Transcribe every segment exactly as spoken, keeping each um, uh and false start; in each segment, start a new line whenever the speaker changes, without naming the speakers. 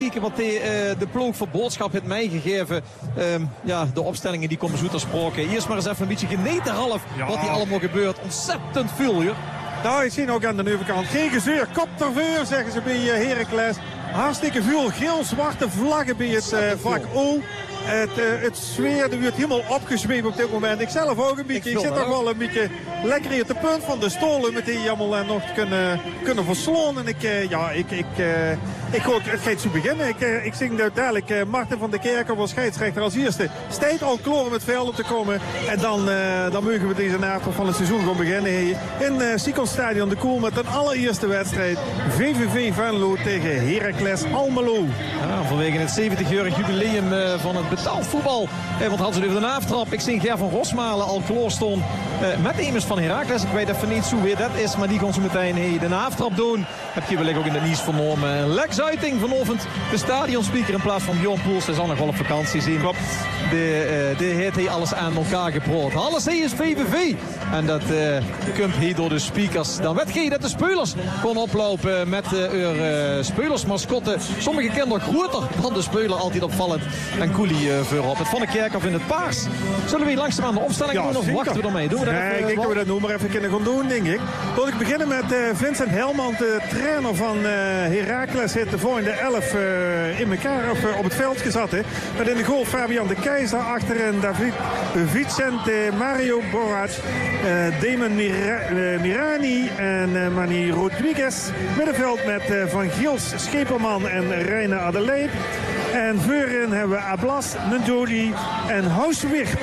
Wat de, uh, de ploeg voor boodschap heeft mij gegeven. Um, ja, de opstellingen die komen zo ter sprake. Eerst maar eens even een beetje geneten half ja. Wat hier allemaal gebeurt. Ontzettend veel hier.
Nou, ik zie ook aan de overkant. Geen gezeur, kop terveur, zeggen ze bij uh, Heracles. Hartstikke veel geel-zwarte vlaggen bij het uh, vak O. Het, uh, het sfeer wordt helemaal opgezweept op dit moment. Ik zelf ook een beetje. Ik, ik zit toch wel een beetje lekker hier op de punt van de stolen. Met die allemaal uh, nog kunnen, kunnen verslaan. En ik, uh, ja, ik, ik, uh, ik hoor, het gaat zo beginnen. Ik, uh, ik zing dadelijk uh, Martin van der Kerken als scheidsrechter als eerste. Steeds al kloor om het veld op te komen. En dan, uh, dan mogen we deze naaftocht van het seizoen gaan beginnen hier. In uh, Sikon Stadion de Koel met een allereerste wedstrijd. V V V Venlo tegen Heracles Almelo.
Ja, vanwege het zeventig-jarig jubileum uh, van het betaald voetbal. Eh, want hadden ze even de aftrap. Ik zie Ger van Rosmalen al kloorstond uh, met de immers van Heracles. Ik weet even niet zo wie dat is, maar die gaan ze meteen hey, de aftrap doen. Heb je wellicht ook in de nieuws vernomen. Lex Uiting vanochtend de stadionspeaker in plaats van Bjorn Poels. Hij zal nog wel op vakantie zien. Klopt. De, uh, de heeft hij alles aan elkaar geproot. Alles hij is V V V. En dat uh, komt hier door de speakers. Dan weet je dat de spelers kon oplopen met uh, uh, spelersmascotten. Sommige kinderen groter dan de speler, altijd opvallend. En Koelie uh, voorop. Het Van der Kerkhof in het paars. Zullen we hier langzaam aan de opstelling ja, doen of zeker. Wachten we ermee? Doen we dat
nee,
even,
ik denk
wat?
dat we dat nu maar even kunnen gaan doen, denk ik. Laat ik beginnen met uh, Vincent Helmand, de trainer van uh, Heracles. Heeft de volgende elf uh, in elkaar of, uh, op het veld gezet. Hè. Met in de goal Fabian de Keizer. Achterin David Vicente Mario Borac. Uh, Damon Mira, uh, Mirani en uh, Manny Rodriguez. Middenveld met uh, Van Giels, Scheperman en Reine Adelaide. En voorin hebben we Ablas, Ndoli en Houswicht.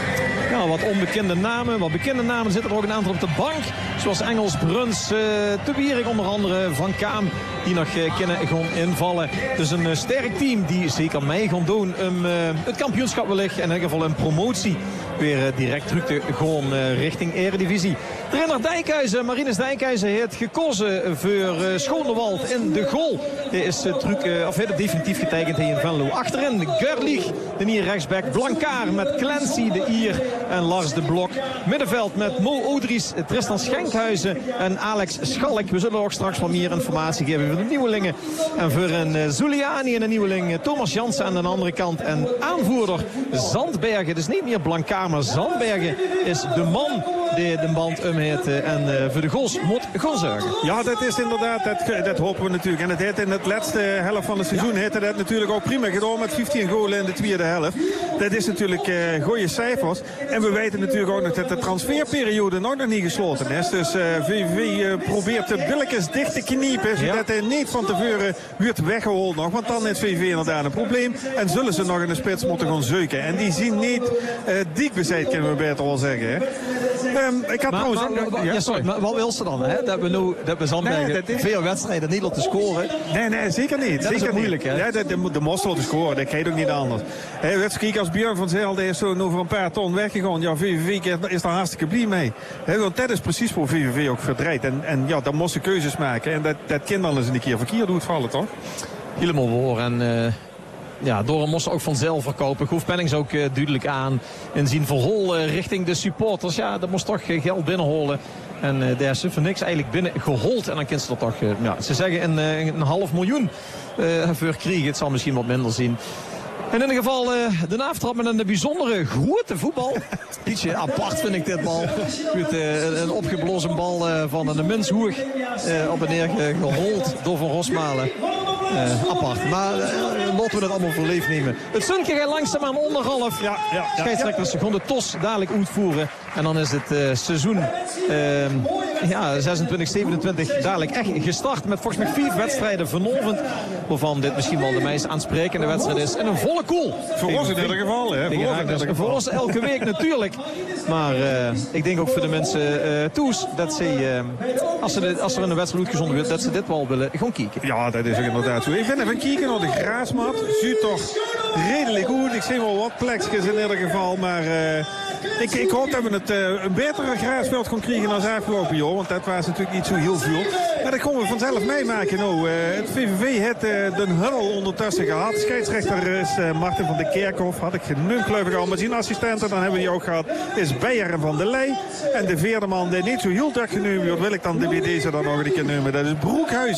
Ja, wat onbekende namen, wat bekende namen. Zitten er ook een aantal op de bank. Zoals Engels, Bruns, uh, Te Wierik onder andere, Van Kaam. Die nog uh, kunnen gaan invallen. Dus een uh, sterk team die zeker mee gaan doen. Um, uh, het kampioenschap wellicht. En in ieder geval een promotie. Weer uh, direct terug te gaan uh, richting Eredivisie. Trainer Dijkhuizen, Marinus Dijkhuizen heeft gekozen voor uh, Schonewald in de goal. Hij is uh, terug, uh, of heeft het definitief getekend hier in Venlo. Achterin Gerlich, de Nier rechtsback. Blankaar met Clancy, de Ier en Lars de Blok. Middenveld met Mo Odries, Tristan Schenkhuizen en Alex Schalk. We zullen ook straks wat meer informatie geven voor de nieuwelingen. En voor een uh, Zuliani en een nieuweling uh, Thomas Jansen aan de andere kant. En aanvoerder Zandbergen, dus niet meer Blankaar, maar Zandbergen is de man die de band omheet en uh, voor de goals moet gaan zorgen.
Ja, dat is inderdaad, dat, dat hopen we natuurlijk. En het heeft in het laatste helft van het seizoen heeft dat natuurlijk ook prima gedaan met vijftien golen in de tweede helft. Dat is natuurlijk uh, goede cijfers. En we weten natuurlijk ook nog dat de transferperiode nog, nog niet gesloten is. Dus uh, V V V uh, probeert de billetjes dicht te kniepen, zodat ja. hij niet van tevoren wordt weggehaald nog. Want dan is V V V inderdaad een probleem. En zullen ze nog in de spits moeten gaan zoeken. En die zien niet uh, dik bezet, kunnen we beter wel zeggen. Hè. Um, ik had
maar,
trouwens...
Maar, maar, ja, ja, sorry, maar wat wil ze dan? Hè? Dat we nu dat we Zandbergen nee, is... veel wedstrijden niet laten scoren.
Nee, nee, zeker niet.
Dat
zeker
is moeilijk, hè?
Ja, de, de, de moest laten scoren, dat krijg je ook niet anders. Hey, kijken, als Björn van Zijl is zo over een paar ton weggegaan. Ja, V V V is daar hartstikke blij mee. Hey, want dat is precies voor V V V ook verdraaid. En, en ja, dan moest ze keuzes maken. En dat, dat kind dan eens een keer verkeerd doet vallen, toch?
Helemaal waar. En... Uh... Ja, Doren moest ook vanzelf verkopen. Goef Pennings ook uh, duidelijk aan. En zien verhol uh, richting de supporters. Ja, dat moest toch uh, geld binnenholen. En uh, daar is voor niks eigenlijk binnen gehold. En dan kunnen ze er toch, uh, ja, ze zeggen een, uh, een half miljoen uh, voor krijgen. Het zal misschien wat minder zien. En in ieder geval uh, de aftrap met een bijzondere grote voetbal. Ietsje apart vind ik dit bal. Goed, uh, een opgeblazen bal uh, van een menshoeg uh, op en neer gehold door Van Rosmalen. Uh, apart. Maar uh, laten we dat allemaal voor leef nemen. Het Sunke gaat langzaamaan onderhalf.
Ja, ja, ja,
scheidsrechters
ja.
gaan de tos dadelijk uitvoeren. En dan is het uh, seizoen uh, ja, zesentwintig zevenentwintig dadelijk echt gestart. Met volgens mij vier wedstrijden vanavond. Waarvan dit misschien wel de meest aansprekende wedstrijd is. En een volle koel.
Voor ons in ieder geval. Hè?
Voor, ons, geval. voor ons elke week natuurlijk. Maar uh, ik denk ook voor de mensen uh, toes. Dat ze, uh, als, ze de, als er een wedstrijd uitgezonden wordt, dat ze dit wel willen gaan kijken.
Ja, dat is ook inderdaad zo. Ik vind even kijken naar de graasmat. Ziet toch redelijk goed. Ik zie wel wat plekjes in ieder geval. Maar uh, ik, ik hoop dat we het uh, een betere graasveld gaan krijgen dan afgelopen jaar. Want dat was natuurlijk niet zo heel veel. Maar dat komen we vanzelf meemaken. Nou, uh, het V V V heeft uh, de huddle ondertussen gehad. Scheidsrechter is uh, Martin van der Kerkhof. Had ik genoemd al met zijn assistenten. Dan hebben we die ook gehad. Is Beijer van der Leij. En de vierde man die niet zo heel druk genoemd wordt. Wil ik dan de B D dan nog een keer noemen. Dat is Broekhuizen.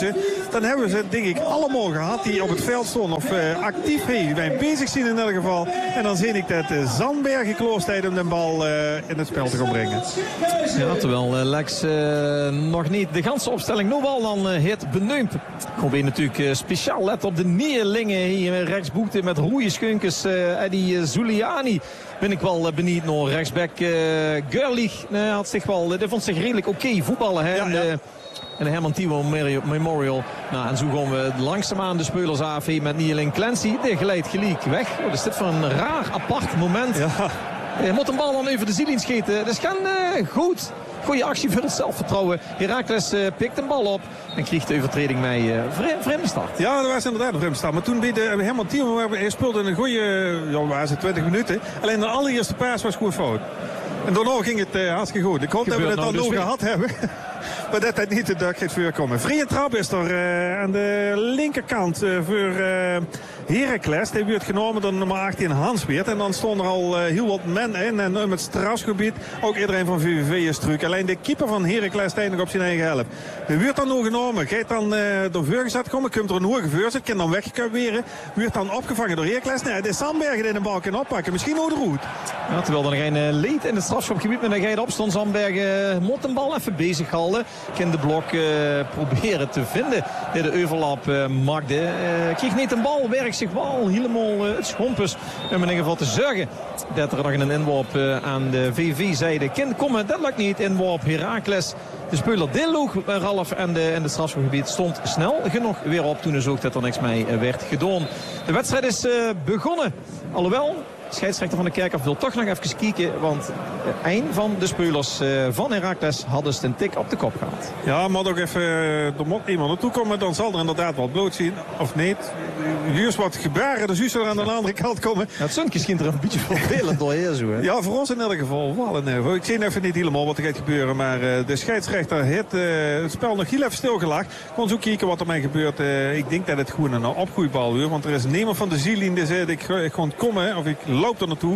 Dan hebben ze denk ik allemaal gehad die op het veld stonden. Of uh, actief hey, wij bezig zien in ieder geval. En dan zie ik dat uh, Zandberg gekloost heeft om de bal uh, in het spel te gaan brengen.
Ja, terwijl uh, Lex uh, nog niet de ganse opstelling nog wel dan uh, het benoemt. Gewoon weer natuurlijk uh, speciaal let op de neerlingen hier rechtsboekte met roeie skunkers. Uh, Eddie uh, Zuliani ben ik wel uh, benieuwd naar. Rechtsback uh, Gerlich uh, had zich wel, uh, die vond zich redelijk oké okay voetballen. Hè? Ja, ja. En, uh, En de Herman Timo Memorial. Nou, en zo gaan we langzaamaan de spelers A V met Nieling Clancy. Die glijdt gelijk weg. Wat is dit voor een raar, apart moment. Ja. Je moet een bal dan even de ziel inschieten. Dat is geen uh, goed. Goeie actie voor het zelfvertrouwen. Heracles uh, pikt een bal op en krijgt de overtreding mee uh, vre vreemde start.
Ja, dat was inderdaad een vreemde start. Maar toen bij de Herman Timo, hij speelde een goede, ja, was het twintig minuten. Alleen de allereerste paas was goed fout. En daarna ging het uh, hartstikke goed. Ik hoop dat we het dan nog gehad hebben. Maar dat het niet de duik gaat voorkomen. Vrije trap is er uh, aan de linkerkant uh, voor uh, Heracles. Die wordt genomen door nummer achttien Hansweert. En dan stonden er al uh, heel wat men in. En in het strafgebied ook iedereen van V V V is terug. Alleen de keeper van Heracles staat nog op zijn eigen helft. De wordt dan nog genomen. Gaat dan uh, door vuur gezet komen. Komt er een hoge vuur zit. Kan dan wegkaberen. Wordt dan opgevangen door Heracles. Nee, de Zandbergen die de bal kan oppakken. Misschien ook de route.
Ja, terwijl er nog een uh, leed in het strafschopgebied. Maar dan ga je op. Stond Zandbergen uh, moet een bal even bezig houden. Kan de blok uh, proberen te vinden. De, de overlap uh, Magde. Uh, kreeg niet een bal. Werkt zich wel helemaal uh, het schompus. Om in ieder geval te zorgen dat er nog een inworp uh, aan de V V-zijde kan komen. Dat lukt niet. Inworp Heracles. De speler Dilloog, Ralf en de, en de strafschopgebied stond snel genoeg weer op. Toen is ook dat er niks mee uh, werd gedaan. De wedstrijd is uh, begonnen. Alhoewel... scheidsrechter van de Kerkhof wil toch nog even kijken. Want een van de spelers van Heracles had dus een tik op de kop gehad.
Ja, maar ook even, er moet iemand naartoe komen. Dan zal er inderdaad wel bloot zien. Of niet. Juist wat gebaren. Dus juist er aan de andere kant komen.
Ja, het zonnetje schijnt er een beetje vervelend door hier zo. Hè?
Ja, voor ons in ieder geval wel. Ik zie even niet helemaal wat er gaat gebeuren. Maar de scheidsrechter heeft uh, het spel nog heel even stilgelegd. Gewoon zo kijken wat er mee gebeurt. Uh, ik denk dat het gewoon een opgroeibal weer. Want er is niemand van de zielin die zei ik, ik gewoon komen. Of ik loop er naartoe.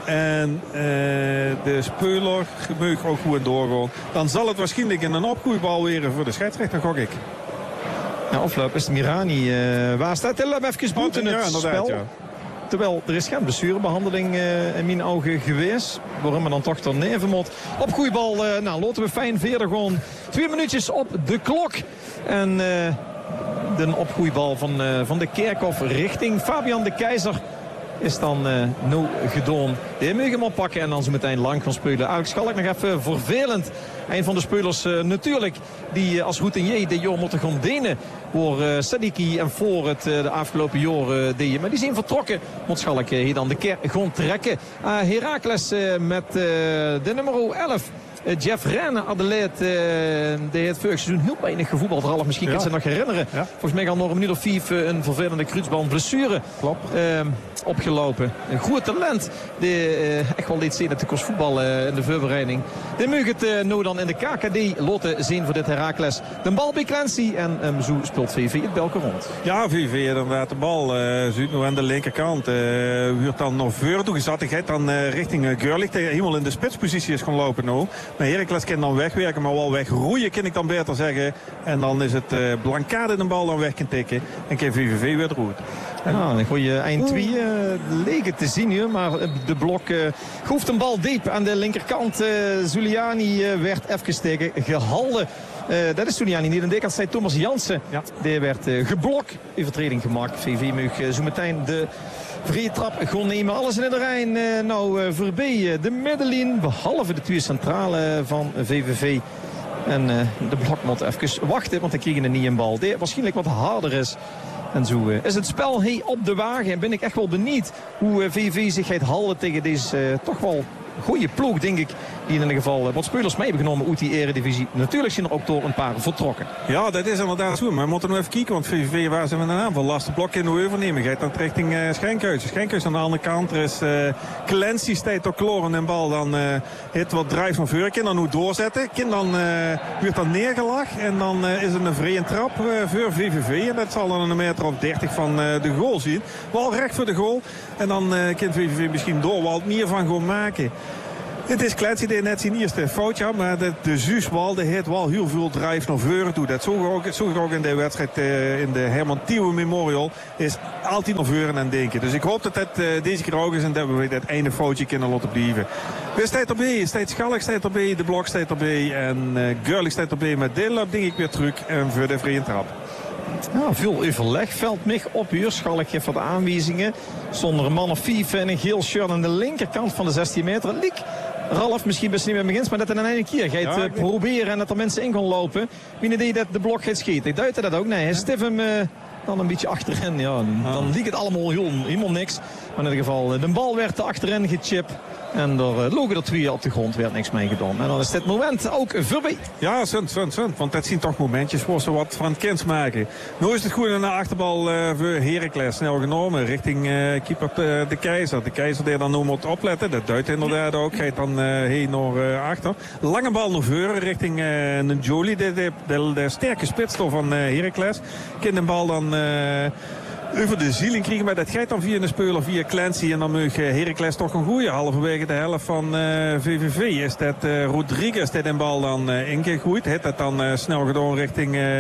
En uh, de speler mag ook gewoon doorgaan. Dan zal het waarschijnlijk in een opgroeibal weer voor de scheidsrechter, gok ik.
Ja, ofloop is Mirani. Uh, waar staat hij? Even boet in het ja, spel. Ja. Terwijl er is geen blessurebehandeling uh, in mijn ogen geweest. Waarom we dan toch dan neven moet. Opgroeibal, uh, nou laten we fijn verder gewoon. Twee minuutjes op de klok. En uh, de opgroeibal van, uh, van de Kerkhof richting Fabian de Keizer is dan uh, no gedaan. Die moet hem oppakken en dan zo meteen lang gaan spelen. Alex Schalk nog even vervelend. Een van de spelers uh, natuurlijk die uh, als routinier de jaar moeten gaan dienen. Voor uh, Sadiki en voor het uh, de afgelopen jaar uh, deden. Maar die zijn vertrokken. Moet Schalk uh, hier dan de keer gaan trekken. Uh, Heracles uh, met uh, de nummer elf. Uh, Jeff Renne, Adelaide, uh, die heeft vorig seizoen heel weinig gevoetbald. Ralf, misschien ja. kan je nog herinneren. Ja. Volgens mij al nog een minuut of vijf uh, een vervelende kruisband blessure uh, opgelopen. Een goed talent. Die uh, echt wel deed zien dat de kost voetbal uh, in de voorbereiding. Die mag het uh, nou dan in de K K D loten zien voor dit Heracles. De bal bij Clancy en um, zo speelt V V het belke rond.
Ja, V V inderdaad de bal. Uh, Zuid nu aan de linkerkant. Uh, wordt dan nog voor toegezet. Hij gaat dan uh, richting uh, Gerlich. Die helemaal in de spitspositie is gaan lopen nou. Maar Heracles kan dan wegwerken, maar wel wegroeien kan ik dan beter zeggen. En dan is het uh, Blancade de bal dan weg kan tikken. En kan V V V weer roet.
Nou, een goede eind twee uh, leek het te zien hier. Maar de blok uh, hoeft een bal diep aan de linkerkant. Uh, Zuliani uh, werd even tegen gehalden. Uh, dat is Zuliani niet. Aan de kant zei Thomas Jansen. Ja. Die werd uh, geblokt. Overtreding gemaakt. V V mag uh, zo meteen de vrije trap gewoon nemen. Alles in de Rijn. Uh, nou, uh, voorbij uh, de middenlijn. Behalve de twee centrale van V V V. En uh, de blok moet even wachten. Want dan kregen er niet een bal. Die waarschijnlijk wat harder is. En zo uh, is het spel hey, op de wagen. En ben ik echt wel benieuwd hoe uh, V V zich gaat houden tegen deze uh, toch wel goede ploeg, denk ik. Die in ieder geval uh, wat spelers mee hebben genomen uit die eredivisie. Natuurlijk zijn er ook door een paar vertrokken.
Ja, dat is inderdaad zo. Maar we moeten nog even kijken. Want V V V waar ze met een aanval laatste blok in de overnemen. Gaat dan richting uh, Schenkhuizen. Schenkhuizen aan de andere kant. Er is uh, Clancy steeds ook kloren en bal. Dan uh, hit wat drive van voor. Kan dan nu doorzetten. Kan dan uh, wordt dan neergelegd. En dan uh, is het een vrije trap uh, voor V V V. En dat zal dan een meter of dertig van uh, de goal zien. Wel recht voor de goal. En dan uh, kan V V V misschien door wat meer van gaan maken. Dit is Clancy die net zijn eerste foutje had. Maar de, de Zuuswal die heeft wel heel veel drive naar voren toe. Dat zag ik ook, zag ik ook in de wedstrijd uh, in de Herman Thieuwe Memorial. Is altijd naar voren aan denken. Dus ik hoop dat het uh, deze keer ook is. En dat we dat ene foutje kunnen laten blijven. We staan erbij. Steeds Schalk staat erbij. De Blok staat erbij. En uh, Gurlik staat erbij. Met Dillap denk ik weer terug. En voor de vrije trap.
Ja, veel overleg. Veld mij op uur. Schalk geeft wat aanwijzingen. Zonder een man of vijf en een geel shirt aan de linkerkant van de zestien meter. Liek. Ralf, misschien best niet meer begint, maar dat in een ene keer gaat ja, uh, proberen en dat er mensen in gaan lopen. Wie idee dat de Blok gaat schieten. Ik duidde dat ook. Nee, hij stift hem uh, dan een beetje achterin. Ja, dan ah. liep het allemaal heel, helemaal niks. Maar in ieder geval, de bal werd er achterin gechipt. En er uh, logen er twee op de grond, werd niks mee gedaan. En dan is dit moment ook voorbij.
Ja, sunt, sunt, sunt. Want dat zien toch momentjes waar ze wat van het kind maken. Nu is het goed naar de achterbal uh, voor Heracles. Snel genomen richting uh, keeper de, de Keizer. De Keizer die dan nu moet opletten. Dat duidt inderdaad ook. Gaat dan uh, heen naar uh, achter. Lange bal naar voren richting uh, een Jolie. De, de, de, de sterke spitstof van uh, Heracles. Kan de bal dan... Uh, over de zieling krijgen, maar dat gaat dan via een speler, via Clancy. En dan mag Heracles toch een goeie. Halverwege de helft van uh, V V V is dat uh, Rodriguez die de bal dan uh, ingegooid. Heeft dat dan uh, snel gedaan richting uh,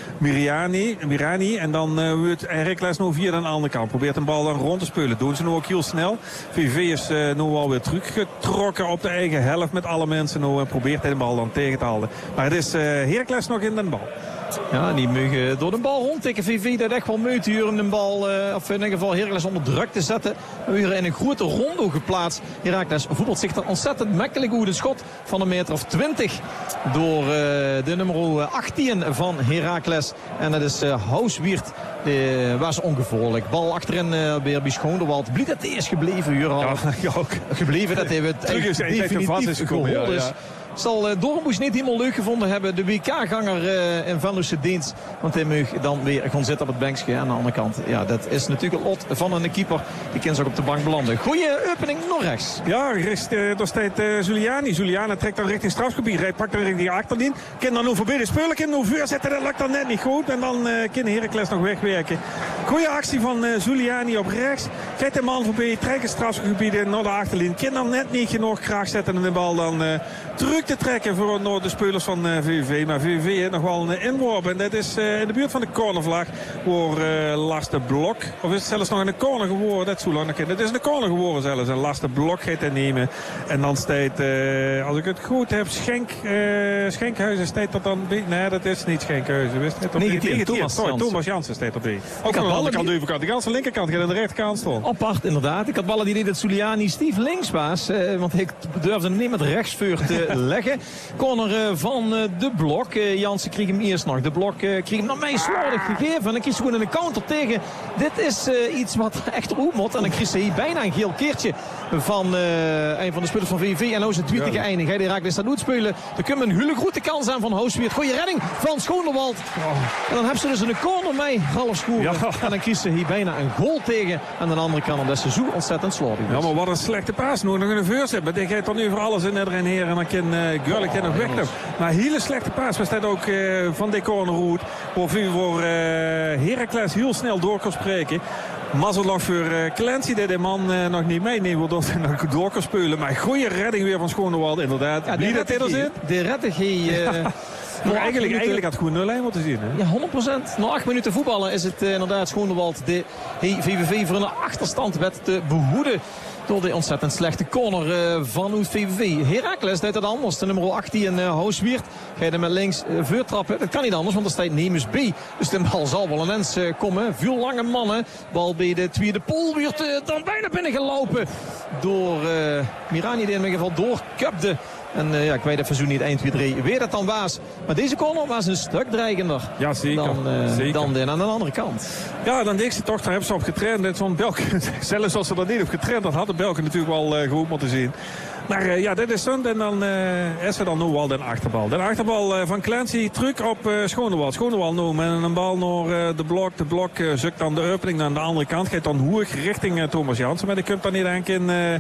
Mirani, Mirani. En dan uh, wordt Heracles nu via de andere kant. Probeert een bal dan rond te spelen. Doen ze nu ook heel snel. V V V is uh, nu alweer teruggetrokken op de eigen helft met alle mensen. Nu en probeert hij de bal dan tegen te houden. Maar het is uh, Heracles nog in de bal.
Ja, die mogen door de bal rondtikken. V V dat echt wel meut huren de bal, uh, of in ieder geval Heracles onder druk te zetten. We weer in een grote rondo geplaatst. Heracles voetbalt zich dan ontzettend makkelijk hoe de schot van een meter of twintig door uh, de nummer achttien van Heracles. En dat is uh, Houswiert. Uh, was ongevaarlijk. Bal achterin uh, weer bij Schoonderwald. Blied het is gebleven hier al.
Ja, ja, ook.
Gebleven dat hij het
echt
definitief gehoord is. Ja, ja. Zal uh, Dornboes niet helemaal leuk gevonden hebben. De W K-ganger uh, in Venlose dienst. Want hij mag dan weer gewoon zitten op het bankje. Aan de andere kant. Ja, dat is natuurlijk een lot van een keeper. Die kan zich ook op de bank belanden. Goeie opening nog rechts.
Ja, rechts, uh, daar staat uh, Giuliani. Giuliani trekt dan richting strafgebied. Hij pakt dan richting de achterlijn. Kan dan nu voorbij de spelen. Kan nu voorzetten. Dat lukt dan net niet goed. En dan uh, kan Heracles nog wegwerken. Goeie actie van uh, Giuliani op rechts. Kijkt de man voorbij. Trekt het strafgebied naar de achterlijn. Kan dan net niet genoeg graag zetten. En de bal dan uh, terug te trekken voor de spelers van uh, V V V. Maar V V V heeft nog wel een inworp. En dat is uh, in de buurt van de cornervlag voor uh, Lars de Blok. Of is het zelfs nog in de corner geworden? Dat is zo lang. Het is in de corner geworden zelfs. En Lars de Blok gaat er nemen. En dan staat, uh, als ik het goed heb, Schenk, uh, Schenkhuizen staat er dan bij. Nee, dat is niet Schenkhuizen.
negentien, Thomas Jansen.
Thomas Jansen staat erbij. Ook aan de andere kant, de overkant. De ganse linkerkant gaat aan de rechterkant staan.
Apart inderdaad. Ik had ballen die deed dat Giuliani Steve links was. Uh, want ik durfde hem niet met rechtsvuur te leggen. Corner uh, van uh, de Blok. Uh, Jansen kreeg hem eerst nog. De Blok uh, kreeg hem naar mij slordig gegeven. En dan kies gewoon een counter tegen. Dit is uh, iets wat echt erop moet. En dan kreeg hij bijna een geel keertje van uh, een van de spelers van V V V. En nou is het tweede ja. geëindigd. Hij de Heracles dat doet spelen. Er komt een hele grote kans aan van Houswiert. Goeie redding van Schoonderwald. Oh. En dan hebben ze dus een corner mee. Half scoren. Ja. En dan kiest ze hier bijna een goal tegen. Aan de andere kant omdat ze zo ontzettend slordig is.
Ja, maar wat een slechte paas. Nu nog in de voorzet. Maar die gaat dan nu voor alles in en heen. En dan kan uh, Gurlik nog weglopen. Maar hele slechte paas. We staan ook uh, van de cornerroute. Voor, voor uh, Heracles heel snel door kan spreken. Mazzel nog voor uh, Clancy die de man uh, nog niet meeneemt. Waardoor hij nog door kan spelen. Maar goede redding weer van Schoonderwald inderdaad.
Ja,
Wie dat er zit?
De redding. Uh,
Maar eigenlijk, eigenlijk had het goed nul moeten zien. Hè?
Ja, honderd procent. Na acht minuten voetballen is het uh, inderdaad Schoonderwald de V V V voor een achterstand werd te behoeden. Door de ontzettend slechte corner uh, van V V V. Heracles deed het anders. De nummer achttien uh, Houswiert. Ga je er met links uh, voortrappen. Dat kan niet anders, want er staat Nemes B. Dus de bal zal wel een eens uh, komen. Veel lange mannen. Bal bij de tweede pool wordt uh, dan bijna binnengelopen. Door uh, Mirani die in ieder geval doorkupte. En uh, ja, ik weet even zo niet één, twee, drie weer dat dan was. Maar deze corner was een stuk dreigender
ja, zeker.
dan, uh,
zeker.
dan de, aan de andere kant.
Ja, dan denk ze toch, daar hebben ze op getraind. Zo'n Belken, zelfs als ze dat niet op getraind had, had de Belken natuurlijk wel uh, goed moeten zien. Maar uh, ja, dit is Sund en dan uh, is er dan nu wel de achterbal. De achterbal uh, van Clancy terug op uh, Schoonderwald. Schoonderwald nu met een bal naar uh, de Blok. De Blok uh, zoekt dan de opening aan de andere kant. Gaat dan hoog richting uh, Thomas Jansen. Maar die komt dan niet aan in... Uh,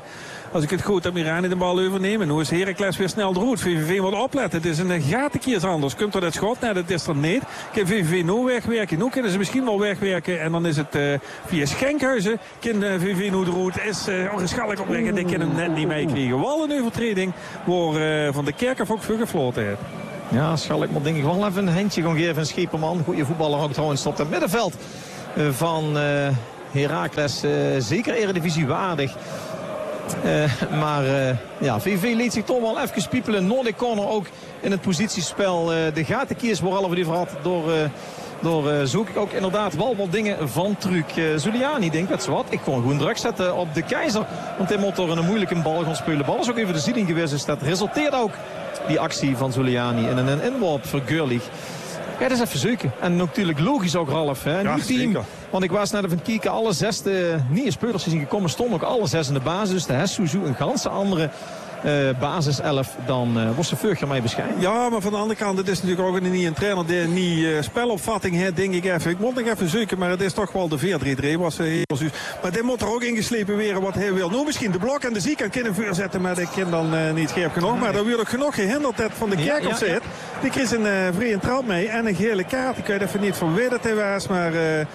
Als ik het goed heb, Mirani de bal overnemen. Nu is Heracles weer snel de route. V V V moet opletten. Het is een gatenkiers anders. Komt er dat schot? Nee, dat is er niet. Kan V V V nu wegwerken? Nu kunnen ze misschien wel wegwerken. En dan is het uh, via Schenkhuizen. Kan uh, V V V nu de route. Is uh, ongeschallig opleggen. Die kunnen hem net niet meekrijgen. Wel een overtreding. Waar uh, Van de Kerkhoff ook voor gefloten heeft.
Ja, Schalk moet denk ik wel even een handje gaan geven. Schieperman, goede voetballer ook trouwens op het middenveld uh, van uh, Heracles. Uh, zeker Eredivisie waardig. Uh, maar uh, ja, V V V liet zich toch wel even piepelen. Noordic corner ook in het positiespel. Uh, de gatenkiers waar al over die verhad door... Uh, Door uh, zoek ik ook inderdaad wel wat dingen van truc. Uh, Zuliani denkt, weet je wat, ik kon gewoon druk zetten op de Keizer. Want hij moet er een moeilijke bal gaan spelen. Bal is ook even de ziening geweest. Dus dat resulteert ook, die actie van Zuliani, in een inworp voor Görlich. Ja, dat is even zoeken. En natuurlijk logisch ook, Ralf. Hè?
Ja,
Nieuw team. Want ik was naar de Van Kieken. Alle zes de nieuwe spelers die zijn gekomen stonden ook alle zes in de basis. Dus de Hessuzu een ganse andere... Uh, basis elf, dan uh, was de Vurger mij bescheiden.
Ja, maar van de andere kant, het is natuurlijk ook niet een trainer die niet uh, spelopvatting heeft, denk ik even. Ik moet nog even zoeken, maar het is toch wel de vier drie drie. Was, uh, maar dit moet er ook ingeslepen weer wat hij wil. Nou, misschien de blok en de ziek kan kunnen voorzetten, maar ik kan dan uh, niet scherp genoeg. Maar dan wordt ook genoeg gehinderd dat Van de Kerkhoff ja, ja, ja. zit. Die kreeg een uh, vrije trap mee en een gele kaart. Ik weet even niet van wie dat hij was, maar... Uh,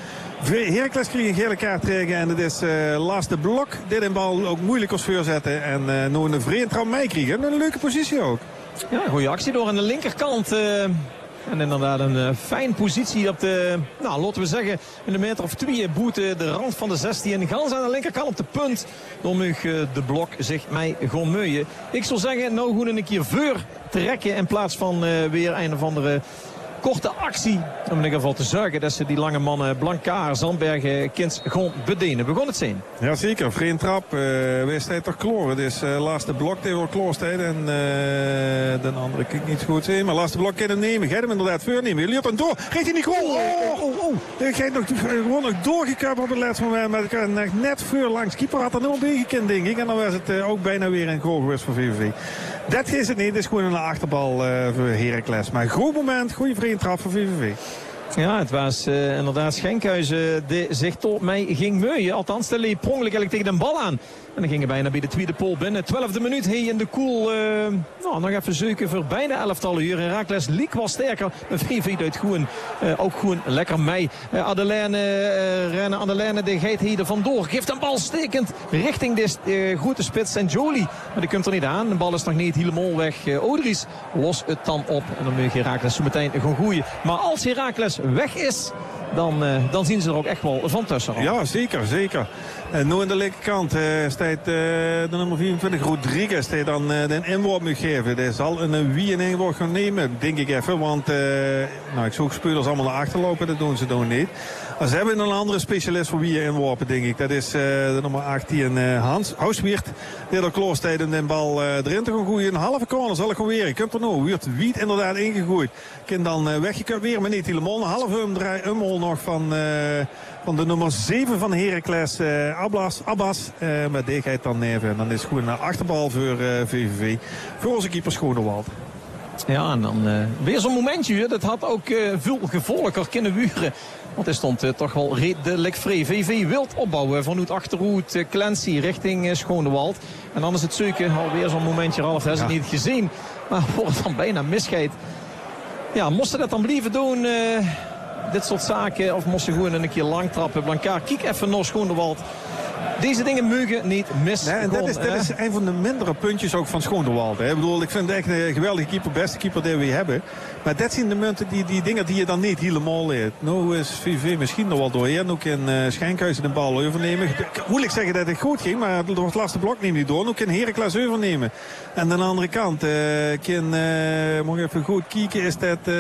Heracles kreeg een gele kaart tegen en het is uh, Lars de Blok. Dit een bal ook moeilijk als voorzetten. En uh, nu een vrije trap meekrijgen. Een leuke positie ook.
Ja, goede actie door aan de linkerkant. Uh, en inderdaad een uh, fijn positie op de, nou laten we zeggen, in de meter of twee boete de rand van de zestien. Gans aan de linkerkant op de punt. Dan mag uh, de Blok zich mij gewoon meuien. Ik zou zeggen, nou gewoon een keer voor trekken in plaats van uh, weer een of andere... korte actie om in ieder geval te zorgen dat ze die lange mannen Blankaar, Zandbergen, Kins gewoon bedenen. We gaan het zien.
Ja zeker, vrije trap. Uh, wees hij toch kloor. Het is uh, Lars de Blok die wel kloorstijd en uh, de andere kan ik niet goed zien. Maar Lars de Blok kan hem nemen. Gaat hem inderdaad voornemen. Jullie dan door. Geeft hij niet gewoon. Oh, oh, oh. Hij gaat nog, gewoon nog doorgekuipt op het laatste moment. Maar ik net voor langs. Keeper had er nul tegengekend denk ik. En dan was het uh, ook bijna weer een goal geweest voor V V V. Dat is het niet. Het is gewoon een achterbal uh, voor Heracles. Maar een goed moment. Goede vrije trap voor V V V.
Ja, het was uh, inderdaad Schenkhuizen die zich tot mij ging meuien. Althans, die liep prongelijk eigenlijk tegen de bal aan. En dan gingen bijna bij de tweede pool binnen. twaalfde minuut hey in de koel. Uh, nou, nog even zoeken voor bijna elftal uur. Heracles liek was sterker. De V V V doet gewoon, uh, ook gewoon lekker mee. Uh, Adelaine, uh, Rennen Adelaine, de geit hier er vandoor. Geeft een bal stekend richting de uh, grote spits en Jolie. Maar die komt er niet aan. De bal is nog niet helemaal weg. Uh, Odries los het dan op. En dan moet Heracles zo meteen gaan gooien. Maar als Heracles weg is... Dan, uh, dan zien ze er ook echt wel van tussen.
Ja, zeker, zeker. En nu aan de linkerkant uh, staat uh, de nummer vierentwintig, Rodriguez, die dan uh, de inworp moet geven. Die zal een wie een inworp gaan nemen, denk ik even. Want uh, nou, ik zoek spelers allemaal naar achter lopen, dat doen ze dan niet. Maar ze hebben een andere specialist voor wie inworpen, denk ik. Dat is uh, de nummer achttien, uh, Hans Houswiert. Die er klaar staat om de bal uh, erin te gaan gooien. Een halve corner zal ik gewoon weer. Komt er nou. Wiert Wiet inderdaad ingegooid. Kan dan uh, weggekund weer, maar niet helemaal. Een halve umdraai, ummel nog van, uh, van de nummer zeven van Heracles, uh, Abbas. Abbas. Uh, met deegheid dan neven. En dan is het gewoon een achterbal voor uh, V V V. Voor onze keeper Schonewald.
Ja, en dan uh, weer zo'n momentje. Dat had ook uh, veel gevolgen kunnen wuren. Want hij stond uh, toch wel redelijk vrij. V V wilt opbouwen vanuit achterhoed uh, Clancy richting uh, Schonewald. En dan is het zoeken. Alweer zo'n momentje, Ralf. Dat is het ja. niet gezien. Maar wordt dan bijna misgeet. Ja, moesten dat dan blijven doen... Uh, dit soort zaken. Of moesten gewoon een keer lang trappen. Blankaar, kijk even naar Schonewald. Deze dingen mogen niet mis.
Nee, en dat is, dat is een van de mindere puntjes ook van Schonewald. Ik bedoel, ik vind het echt een geweldige keeper, beste keeper die we hebben. Maar dat zijn de munten, die, die dingen die je dan niet helemaal leert. Nou is V V misschien nog wel doorheen. Ook in uh, Schenkhuizen de bal overnemen. Moeilijk zeggen dat het goed ging, maar door het laatste blok neemt niet door. Nu kan Heracles overnemen. En aan de andere kant, uh, kan, uh, moet even goed kijken, is dat uh,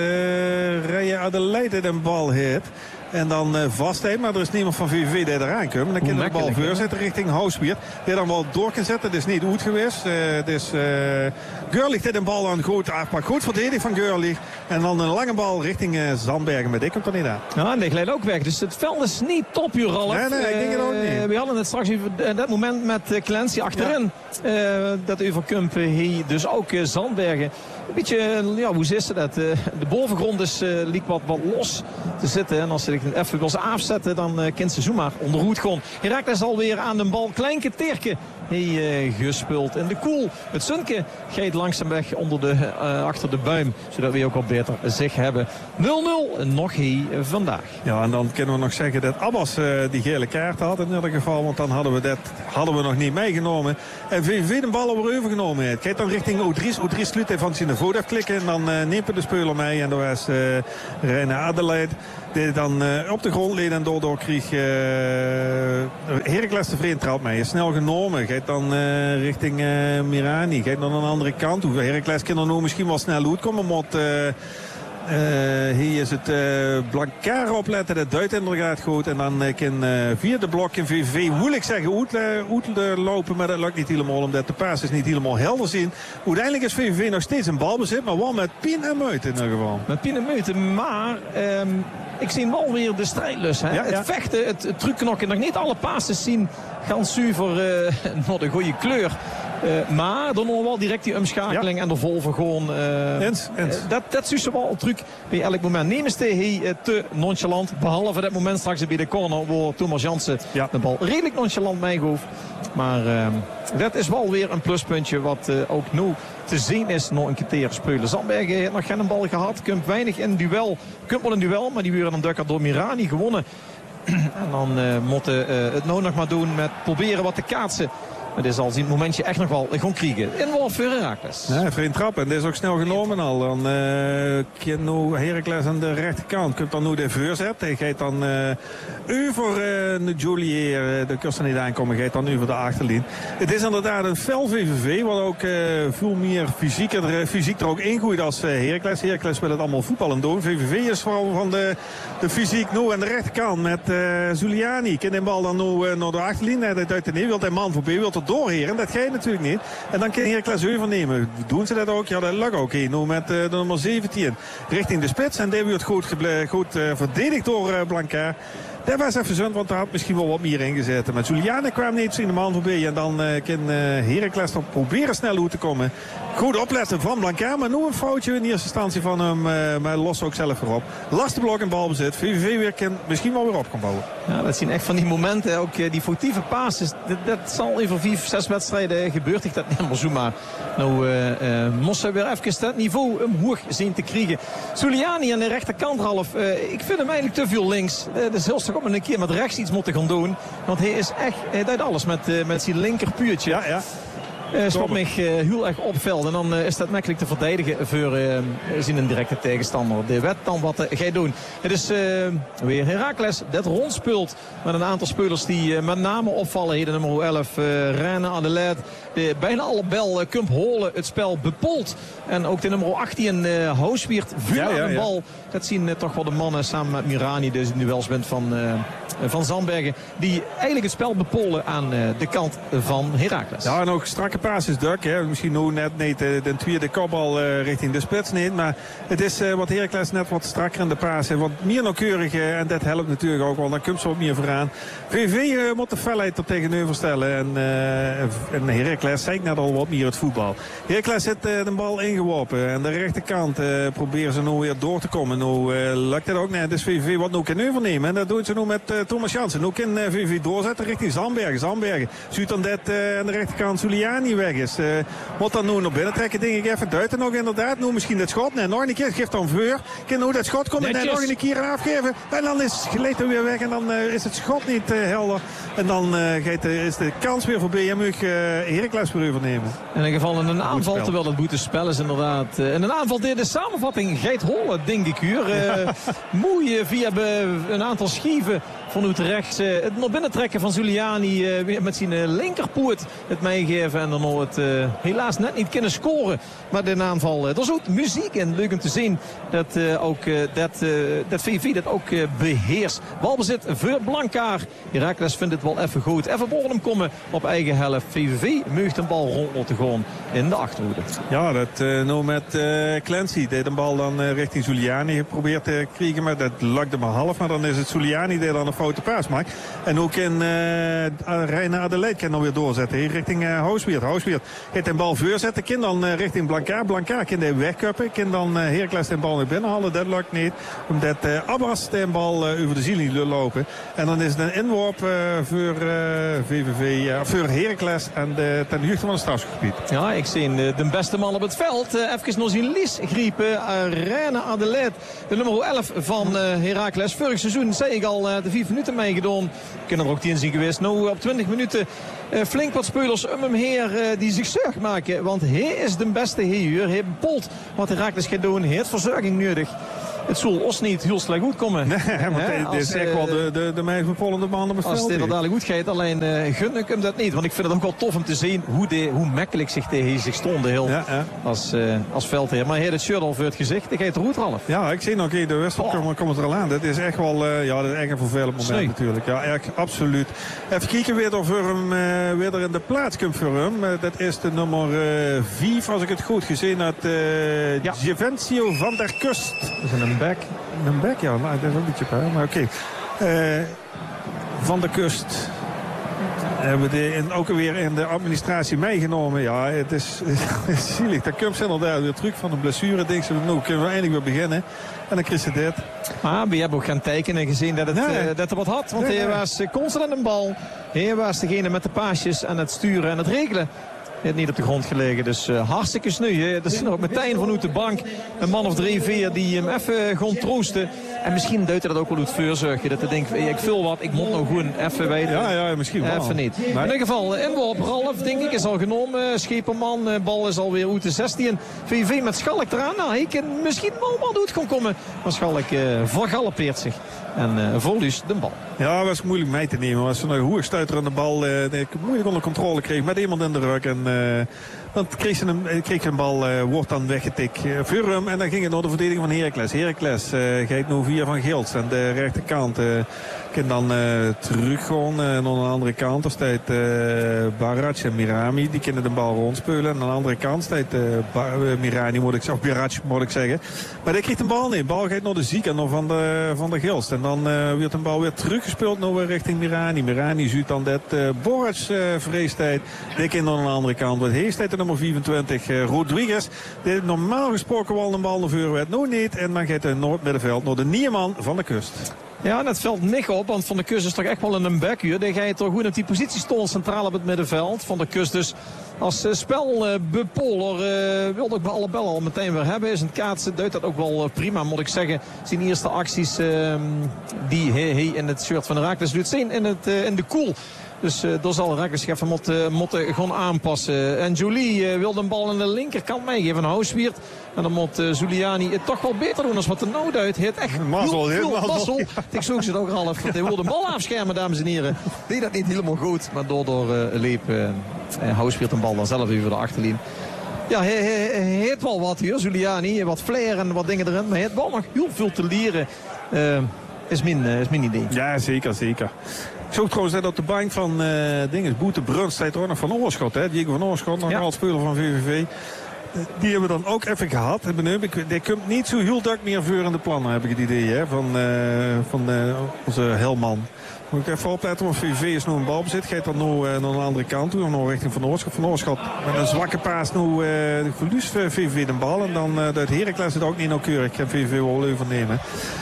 Raya Adelaide de bal heeft. En dan uh, vastheid, maar er is niemand van V V V die eraan komt. Dan kan de bal voorzetten richting Houswiert. Die dan wel door kan zetten. Dat is niet goed geweest. Uh, het is uh, Görlich die de bal aan goed afpakt. Goed verdedigd van Görlich. En dan een lange bal richting uh, Zandbergen. Maar die komt er niet aan.
Ja, en die glijdt ook weg. Dus het veld is niet top, Ralf.
Nee, nee, ik denk het ook niet. Uh,
we hadden het straks even dat moment met uh, Clancy achterin. Ja. Uh, dat overkump hier. Dus ook uh, Zandbergen. Een beetje, ja, hoe is dat? Uh, de bovengrond is, uh, liep wat, wat los te zitten. En als ze het even wil afzetten, dan uh, kent ze zomaar onderhoed gewoon. Heracles alweer aan de bal. Kleinke Terke Hij uh, gespeeld in de koel. Het Sunke gaat langzaam weg onder de, uh, achter de buim. Zodat we ook al beter zich hebben. nul nul nog hij vandaag.
Ja, en dan kunnen we nog zeggen dat Abbas uh, die gele kaart had in ieder geval. Want dan hadden we dat hadden we nog niet meegenomen. En V V V de bal overgenomen heeft. Kijk dan richting Oudries. Oudries sluit even van zijn voet afklikken. En dan uh, neemt de speler mee. En dat was uh, Reine Adelaide. Die dan uh, op de grond leed en doordoor kreeg uh, Heracles de vreemd trapt mee. Is snel genomen. Gaat dan uh, richting uh, Mirani. Gaat dan aan de andere kant. Hoe Heracles kan er nu misschien wel snel uitkomen. Maar uh, uh, hier is het uh, Blancard opletten. Dat duidt inderdaad goed. En dan uh, kan uh, via de blok in V V V moeilijk zeggen uit uh, lopen. Maar dat lukt niet helemaal. Omdat de paas is niet helemaal helder zien. Uiteindelijk is V V V nog steeds een balbezit. Maar wel met pin en meut in ieder geval.
Met pin en meut. Maar... Um... ik zie wel weer de strijdlust. Hè?
Ja, ja.
Het vechten, het, het trucknokken. Nog niet alle passes zien gaan zuiver uh, naar de goede kleur. Uh, maar dan nog wel direct die omschakeling ja. en de Volvo gewoon. Uh,
eens, eens.
Uh, dat dat is wel een truc bij elk moment. Neem eens hij uh, te nonchalant. Behalve dat moment straks bij de corner waar Thomas Jansen ja. de bal redelijk nonchalant meegoof. Maar uh, dat is wel weer een pluspuntje wat uh, ook nu te zien is nog een keer spelen. Zandbergen heeft nog geen bal gehad. Kump weinig in duel. Kump wel een duel, maar die weer een dukker door Mirani gewonnen. En dan uh, moeten uh, het nou nog maar doen met proberen wat te kaatsen. Maar dit zal het momentje echt nog wel gewoon kriegen. Inwolf voor Heracles.
Ja, vreemd trap. En dit is ook snel genomen al. Dan uh, nu Heracles aan de rechterkant. Kunt dan nu de voorzet. Hij gaat dan uh, u voor uh, de Julier. Uh, de kust er niet aankomen. Gaat dan u voor de achterlijn. Het is inderdaad een fel V V V. Wat ook uh, veel meer fysiek er, fysiek er ook ingroeit als uh, Heracles. Heracles wil het allemaal voetballen doen. V V V is vooral van de, de fysiek nu aan de rechterkant. Met uh, Zuliani. Kan de bal dan nu uh, naar de achterlijn. Hij uit de neer. Wil hij man voorbij. Wil doorheren, dat ga je natuurlijk niet. En dan kan Heracles overnemen. Doen ze dat ook? Ja, dat lukt ook. Okay. Nu met uh, de nummer zeventien richting de spits. En daar wordt goed, goed uh, verdedigd door uh, Blancard. Dat was even zund, want daar had misschien wel wat meer in gezet. Maar Juliane kwam niet in de man voorbij. En dan uh, kan uh, Heracles nog proberen snel uit te komen. Goed opletten van Blancard. Maar nu een foutje in eerste instantie van hem. Uh, maar los ook zelf weer op. Lastig blok en balbezit. V V V weer kan misschien wel weer op kan bouwen.
Ja, dat zien echt van die momenten. Ook uh, die foutieve passes. Dat, dat zal over vijf, zes wedstrijden gebeurt. Ik dat niet maar zo maar. Nou uh, uh, moest ze weer even dat niveau omhoog zien te krijgen. Zuliani aan de rechterkant half. Uh, ik vind hem eigenlijk te veel links. Uh, dat is heel sterk op een keer met rechts iets moeten gaan doen. Want hij is echt, hij doet alles met, uh, met zijn linkerpuurtje.
Ja, ja.
Uh, Stop mij uh, heel erg opveld. En dan uh, is dat makkelijk te verdedigen voor uh, zien een directe tegenstander. De wet dan wat uh, gij doen. Het is uh, weer Heracles dat rondspeelt. Met een aantal spelers die uh, met name opvallen. Hier de nummer elf, uh, Reine Adelaide. De, bijna alle bel uh, Kump Holen het spel bepolt. En ook de nummer achttien, uh, Houswiert, vuur ja, ja, aan de bal. Ja. Dat zien uh, toch wel de mannen samen met Mirani. Dus de duelsband van, uh, van Zandbergen. Die eigenlijk het spel bepollen aan uh, de kant van Heracles.
Ja, en ook strakke paas is druk. Hè. Misschien nu net niet uh, de tweede kopbal uh, richting de spits niet. Maar het is uh, wat Heracles net wat strakker in de paas. Wat meer nauwkeurig. Uh, en dat helpt natuurlijk ook wel. Dan komt ze ook meer vooraan. V V V uh, moet de felheid er tegenover stellen. En, uh, en Heracles zei ik net al wat meer het voetbal. Heracles heeft uh, de bal ingeworpen. En de rechterkant uh, proberen ze nu weer door te komen. Nu uh, lukt het ook net. Dus V V V wat nu kan overnemen. En dat doet ze nu met uh, Thomas Jansen. Nu kan uh, V V V doorzetten richting Zandbergen. Zandbergen. Ziet dan dat uh, aan de rechterkant Zuliani weg is. Uh, moet dan nu naar binnen trekken, denk ik even. Duiten nog inderdaad. Nu misschien dat schot. Nee, nog een keer. Geeft dan voor. Kan nu dat schot komen. En nog een keer afgeven. En dan is geleid er weer weg. En dan uh, is het schot niet uh, helder. En dan uh, gaat, uh, is de kans weer voorbij. En moet uh, Heracles weer overnemen.
In ieder geval in een aanval, terwijl het boetespel is inderdaad. Uh, in een aanval deed de samenvatting Geit Holle, denk ik hier. Uh, mooi via be, een aantal schieven van Utrecht. Uh, het naar binnen trekken van Zuliani uh, weer met zijn uh, linkerpoort het meegeven. En dan nog het uh, helaas net niet kunnen scoren. Maar de aanval, uh, er is ook muziek in. Leuk om te zien dat uh, ook uh, dat, uh, dat V V V dat ook uh, beheerst. Balbezit voor Blancard. Heracles vindt het wel even goed. Even boven hem komen op eigen helft. V V V meugt een bal rond te gaan in de achterhoede.
Ja, dat uh, nou met uh, Clancy deed een bal dan uh, richting Zuliani geprobeerd te krijgen. Maar dat lukte maar half. Maar dan is het Zuliani die dan een fout grote paas maakt. En ook in uh, Reina Adelaide kan dan weer doorzetten. Hier richting uh, Housweert. Housweert gaat de bal voorzetten. Kan dan uh, richting Blanca. Blanca kan de wegkuppen. Kan dan uh, Heracles de bal naar binnen halen. Dat lukt niet. Omdat uh, Abbas de bal uh, over de ziel lopen. En dan is het een inworp uh, voor uh, V V V. Uh, voor Heracles en de, ten hoogte van het strafgebied.
Ja, ik zie de, de beste man op het veld. Uh, even nog zien Lies griepen. Uh, Reina Adelaide. De nummer elf van uh, Heracles. Vorig seizoen zei ik al uh, de vier minuten meegedaan. Kunnen er ook tien zien geweest. Nou op twintig minuten uh, flink wat spelers om hem heer uh, die zich zorg maken. Want hij is de beste hier. Hij polt wat Heracles gaat doen. Hij heeft verzorging nodig. Het zal ons niet heel slecht goed komen.
Nee, want dit is echt wel de, de, de meest bepalende man op het veld.
Als dit er dadelijk goed gaat, alleen uh, gun ik hem dat niet. Want ik vind het ook wel tof om te zien hoe, de, hoe makkelijk zich tegen zich stonden heel ja, ja. Als, uh, als veldheer. Maar hij heeft het shirt al voor het gezicht. Ik ga het roet, Ralf.
Ja, ik zie nog okay, de wedstrijd oh. komt het er al aan. Dat is echt wel uh, ja, dat is echt een vervelend moment Snee. natuurlijk. Ja, echt, absoluut. Even kijken weer of er hem uh, weer er in de plaats komt voor hem. Uh, dat is de nummer uh, vier, als ik het goed gezien had. Uh, ja. Givencio van der Kust.
Dat is een back.
Een back, ja. Nou, dat is wel een beetje pijn. Maar oké. Okay. Uh, van der Kust. Hebben we de, ook weer in de administratie meegenomen. Ja, het is, het is zielig. Dan komt ze inderdaad weer terug van een blessure. Denk ze, nou kunnen we eindelijk weer beginnen. En dan krijg je dit.
Maar we hebben ook gaan tekenen en gezien dat het, nee. uh, dat er wat had. Want nee, hij nee. was constant aan de bal. Hij was degene met de paasjes en het sturen en het regelen. Hij heeft niet op de grond gelegen, dus uh, hartstikke sneu. Dat is nog meteen vanuit de bank. Een man of drie, vier die hem even gewoon troosten. En misschien duidt hij dat ook wel uit voorzorgen. Dat hij denkt, ik vul wat, ik moet nog gewoon even weten.
Ja, ja, misschien wel.
Even niet. Nee. In ieder geval, inworp, Ralf, denk ik, is al genomen. Scheperman, bal is alweer uit de zestien. V V met Schalk eraan. Nou, hij kan misschien wel wat doet gaan komen. Maar Schalk uh, vergalopeert zich. En uh, vol dus de bal.
Ja, dat was moeilijk mee te nemen. Als ze een hoer stuiterende bal uh, moeilijk onder controle kreeg met iemand in de rug. En uh, dan kreeg ze een, kreeg ze een bal, uh, wordt dan weggetikt uh, voor hem. En dan ging het naar de verdediging van Heracles. Heracles uh, gaat nu via Van Gils aan de rechterkant. Uh, kan dan uh, terug gewoon uh, naar de andere kant. Er staat uh, Barac en Mirami. Die kunnen de bal rondspelen. En aan de andere kant staat uh, uh, Mirani, moet ik zeggen. Barac moet ik zeggen. Maar die kreeg de bal niet. De bal gaat naar de Ziek en naar Van de, van de Gils. En dan uh, wordt de bal weer teruggespeeld naar weer richting Mirani. Mirani ziet dan dat uh, Barac uh, vreestijd. Die kan aan de andere kant. Want hij staat de nummer vierentwintig. Uh, Rodriguez. Die normaal gesproken wel een bal naar voren werd. Nou niet. En dan gaat hij Noordmiddenveld naar de Nierman van de Kust.
Ja, dat valt niet op, want Van der Kust is toch echt wel een backhuur. Dan ga je toch goed op die positie stonden centraal op het middenveld. Van der Kust dus als uh, spelbepoler uh, wilde ook bij alle bellen al meteen weer hebben. Is een kaatsen, duidt dat ook wel uh, prima, moet ik zeggen. Zijn eerste acties uh, die hij, hij in het shirt van Heracles doet zien in, het, uh, in de koel. Dus uh, daar zal Heracles even moeten, moeten gewoon aanpassen. En Jolie uh, wil de bal aan de linkerkant meegeven aan Housweert. En dan moet uh, Zuliani het toch wel beter doen als wat de nood uit. Hij heeft echt
mazzel,
heel veel mazzel.
Ja.
Ik zoek ze het ook al even. Hij wil de bal afschermen, dames en heren. Deed dat niet helemaal goed. Maar daardoor uh, leep uh, uh, Housweert de bal dan zelf over de achterlijn. Ja, hij, hij, hij heeft wel wat hier, Zuliani. Wat flair en wat dingen erin. Maar hij heeft wel nog heel veel te leren. Uh, is mijn, uh, is mijn idee.
Ja, zeker, zeker. Ik zag trouwens dat op de bank van uh, dinges, Boete Bruns staat er ook nog van Oorschot. Hè? Diego van Oorschot, nog ja. Een speler van V V V. Die hebben we dan ook even gehad. Die komt niet zo heel dak meer voor in de plannen, heb ik het idee, hè? Van, uh, van uh, onze Helman. Moet ik even opletten, want V V V is nu een balbezit. Gaat dan nu uh, naar de andere kant toe, nog richting Van Oorschot. Van Oorschot met een zwakke paas nu uh, verliest V V V de bal. En dan uh, uit Heracles het ook niet nauwkeurig. Ik heb V V V wel overnemen.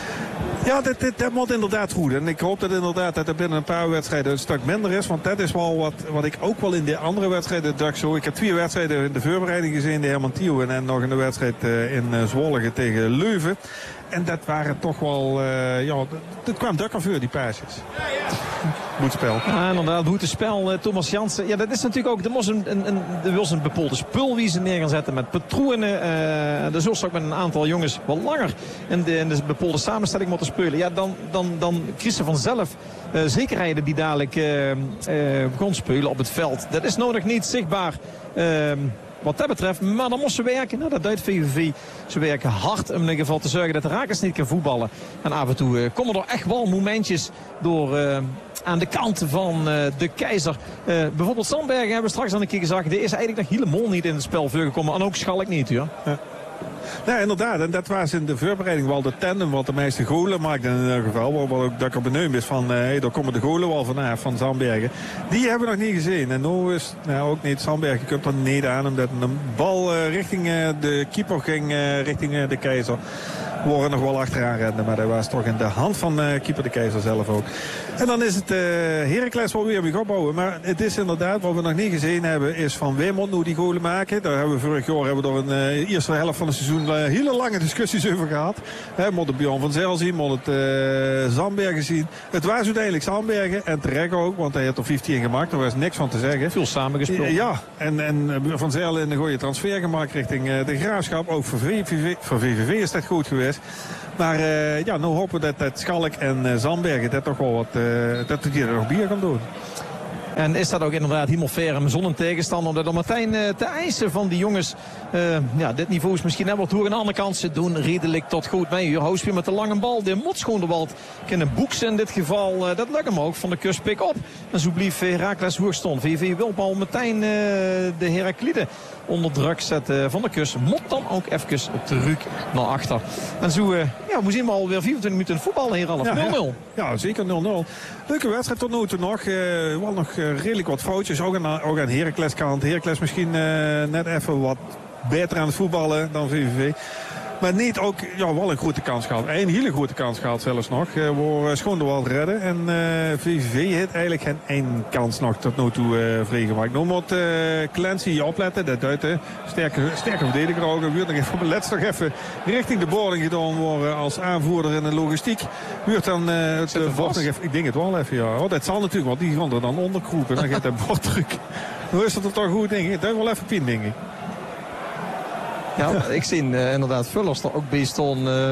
Ja, dat, dat, dat moet inderdaad goed. En ik hoop dat inderdaad dat er binnen een paar wedstrijden een stuk minder is. Want dat is wel wat, wat ik ook wel in de andere wedstrijden dacht zo. Ik heb twee wedstrijden in de voorbereiding gezien. De Herman Thiel en, en nog in de wedstrijd uh, in uh, Zwolle tegen Leuven. En dat waren toch wel... Uh, ja, dat kwam dak voor die paasjes. Goed spel.
Ja, inderdaad. Goed spel. Uh, Thomas Jansen. Ja, dat is natuurlijk ook... Er was een, een, een, er was een bepaalde spul wie ze neer gaan zetten met patronen. Uh, er zullen ook met een aantal jongens wel langer in de, in de bepaalde samenstelling moeten spelen. Ja, dan, dan, dan Christen vanzelf uh, zekerheden die dadelijk uh, uh, gaan spelen op het veld. Dat is nodig niet zichtbaar. Uh, Wat dat betreft, maar dan moesten ze werken. Nou, dat duidt V V V. Ze werken hard om in ieder geval te zorgen dat de Heracles niet kan voetballen. En af en toe uh, komen er echt wel momentjes door uh, aan de kant van uh, de Keizer. Uh, bijvoorbeeld Sandbergen hebben we straks al een keer gezegd. Die is eigenlijk nog helemaal niet in het spel voorgekomen. En ook Schalk niet, ja. ja.
Nee, inderdaad. En dat was in de voorbereiding wel de tandem wat de meeste golen maakte in ieder geval. Waar ook dat ik er benieuwd is van, hey, daar komen de golen wel vanaf van Zandbergen. Die hebben we nog niet gezien. En nu is, nou ook niet, Zandbergen komt er niet aan omdat een bal uh, richting uh, de keeper ging, uh, richting uh, de Keizer. We worden nog wel achteraan renden, maar dat was toch in de hand van uh, keeper de Keizer zelf ook. En dan is het uh, Heracles wel weer weer opbouwen. Maar het is inderdaad, wat we nog niet gezien hebben, is van Weermond nu die golen maken. Daar hebben we vorig jaar hebben we door een uh, eerste helft van het seizoen uh, hele lange discussies over gehad. He, moet het Bjorn van Zijl zien, moet het uh, Zandbergen zien. Het was uiteindelijk Zandbergen en terecht ook, want hij heeft er vijftien gemaakt. Er was niks van te zeggen.
Veel samengespeeld.
Ja, en, en Van Zijl in een goede transfer gemaakt richting uh, de Graafschap. Ook voor V V V, voor V V V is dat goed geweest. Maar uh, ja, nu hopen we dat, dat Schalk en uh, Zandbergen dat toch wel wat, uh, dat die er nog bier gaan doen.
En is dat ook inderdaad helemaal fair en zonder tegenstander om dat dan Martijn uh, te eisen van die jongens. Uh, ja, dit niveau is misschien net wat hoger. Aan de andere kant, ze doen redelijk tot goed mee. Hier houdt weer met de lange bal. De Motschoonderwald kunnen boeksen in dit geval. Uh, dat lukt hem ook van de kust pick op. En zo blief Heracles hoog stond. V V wil bal meteen uh, de Herakliden onder druk zetten van de kust. Mot dan ook even terug naar achter. En zo uh, ja, we zien we alweer vierentwintig minuten voetballen hier al.
Ja,
nul nul.
Ja, ja, zeker nul nul. Leuke wedstrijd tot nu toe nog. Uh, wel nog uh, redelijk wat foutjes. Ook aan, ook aan Heracles kant. Heracles misschien uh, net even wat beter aan het voetballen dan V V V. Maar niet ook ja, wel een grote kans gehad. Een hele grote kans gehad zelfs nog. Uh, waar Schoonderwald redden. En uh, V V V heeft eigenlijk geen één kans nog tot nu toe uh, vrijgemaakt. Nu moet uh, Clancy opletten. Dat uit de sterke, sterke verdediger ook. Er wordt nog even, let's nog even richting de boarding gedaan worden als aanvoerder in de logistiek. Wordt dan uh, het uh, bord nog even. Ik denk het wel even, ja. Oh, dat zal natuurlijk, want die gaan er dan onderkroepen. Dan gaat dat bord terug. Hoe is dat er toch goed, denk ik? Dat is wel even pijn, denk ik.
Ja, ik zie uh, inderdaad Vullers er ook bij staan. Uh,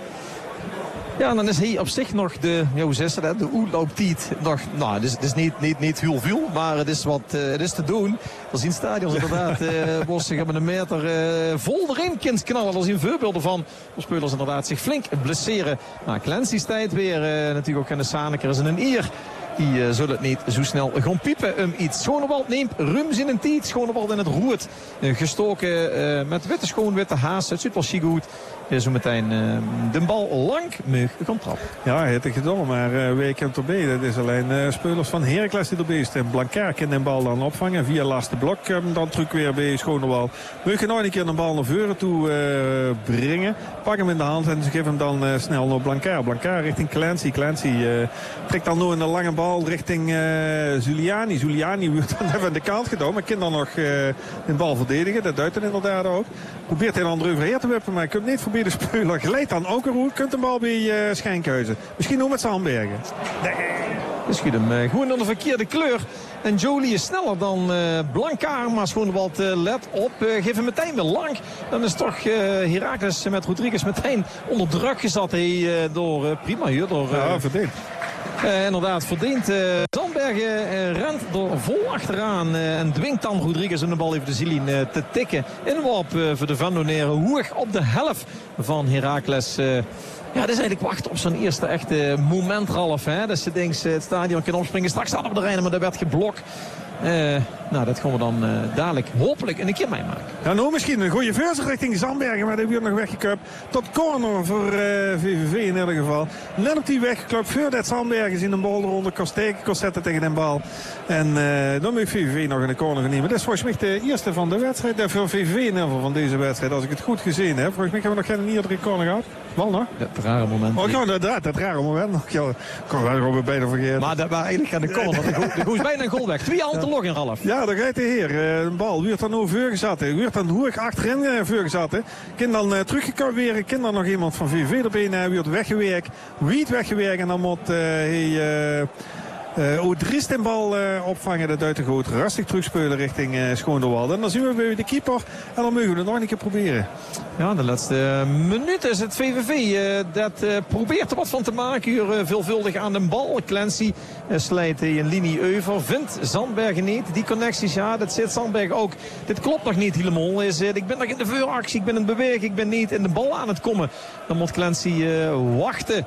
ja, en dan is hij op zich nog de, ja, hoe zeg je dat, de oerlooptijd nog, nou, het is, het is niet, niet, niet heel veel, maar het is wat, uh, het is te doen. We zien stadions inderdaad, uh, waar zich hebben een meter uh, vol erin kind knallen. We zien voorbeelden van, waar spelers inderdaad zich flink blesseren. Nou, Clancy's tijd weer, uh, natuurlijk ook aan de Sanekers en een Ier. Die uh, zullen het niet zo snel gaan piepen. Um, iets. Schonewald neemt rums in een tijd. Schonewald in het roert. Uh, gestoken uh, met witte schoon, witte haast. Het zit wel chic goed. Uh, zo meteen uh, de bal lang meug gaan trappen.
Ja, hij heeft het gedaan. Maar uh, wie komt erbij? Dat is alleen uh, spelers van Heracles die erbij staan. Blancaar kan de bal dan opvangen. Via laatste blok um, dan terug weer bij Schonewald. Meug nog een keer de bal naar voren toe uh, brengen. Pak hem in de hand en ze geven hem dan uh, snel naar Blancaar. Blancaar richting Clancy. Clancy uh, trekt dan nu een lange bal richting uh, Zuliani. Zuliani wordt dan even aan de kant gedaan. Maar kan dan nog uh, de bal verdedigen. Dat duidt het inderdaad ook. Probeert hij dan eroverheen te wippen. Maar hij komt niet voorbij de speler. Geleid dan ook een route. Kunt de bal bij uh, Schijnkhuyzen. Misschien nog met Zandbergen. Nee.
Dus schiet hem uh, gewoon aan de verkeerde kleur. En Jolie is sneller dan uh, Blancaar. Maar gewoon wat uh, let op. Uh, geef hem meteen weer lang. Dan is toch uh, Heracles met Rodriguez meteen onder druk gezet. Hey, uh, door uh, prima hier. Door, uh,
ja, verdiend.
Uh, inderdaad, verdiend. Uh, Zandbergen uh, rent er vol achteraan uh, en dwingt dan Rodriguez om de bal even de Zilien uh, te tikken. Inworp uh, voor de Vandoneren hoog op de helft van Heracles. Uh, ja, dat is eigenlijk wachten op zijn eerste echte moment, Ralf. Hè? Dat ze denkt uh, het stadion kan opspringen. Straks staat op de Rijn, maar dat werd geblokt. Uh, nou, dat gaan we dan uh, dadelijk hopelijk een keer meemaken.
Ja, nou misschien een goede versie richting Zandbergen, maar dat wordt nog weggekupt. Tot corner voor uh, V V V in ieder geval. Net op die weggeklopt voordat Zandbergen in de bal eronder kan steken, kan zetten tegen de bal. En uh, dan moet V V V nog in de corner nemen. Dat is volgens mij de eerste van de wedstrijd. Uh, voor V V V in ieder geval van deze wedstrijd, als ik het goed gezien heb. Volgens mij hebben we nog geen eerdere corner gehad. Wel nog?
Ja, het rare moment.
Oh, ja, dat, dat rare moment nog. Ja, kon wij er bijna vergeten.
Maar dat was eigenlijk aan de corner. De goal is bijna een goal weg. Twee handen te log in, Ralf.
Ja, daar gaat de heer. Uh, een bal wordt dan nu voorgezet. Wordt dan hoog achterin uh, voorgezet. Kan dan uh, teruggekomen weer. Kan dan nog iemand van V V V erbij nemen. Wordt weggewerkt. Wiet weggewerkt. En dan moet uh, hij... Uh, Uh, O'Dries den bal uh, opvangen. Dat uit de goed rustig terugspelen richting uh, Schoonderwald. En dan zien we bij de keeper. En dan mogen we het nog een keer proberen.
Ja, de laatste minuut is het V V V. Uh, dat uh, probeert er wat van te maken. Hier uh, veelvuldig aan de bal. Clancy uh, slijt hij een linie over. Vindt Zandbergen niet. Die connecties, ja, dat zit Zandbergen ook. Dit klopt nog niet helemaal. Is, uh, ik ben nog in de vooractie. Ik ben in het bewegen. Ik ben niet in de bal aan het komen. Dan moet Clancy uh, wachten.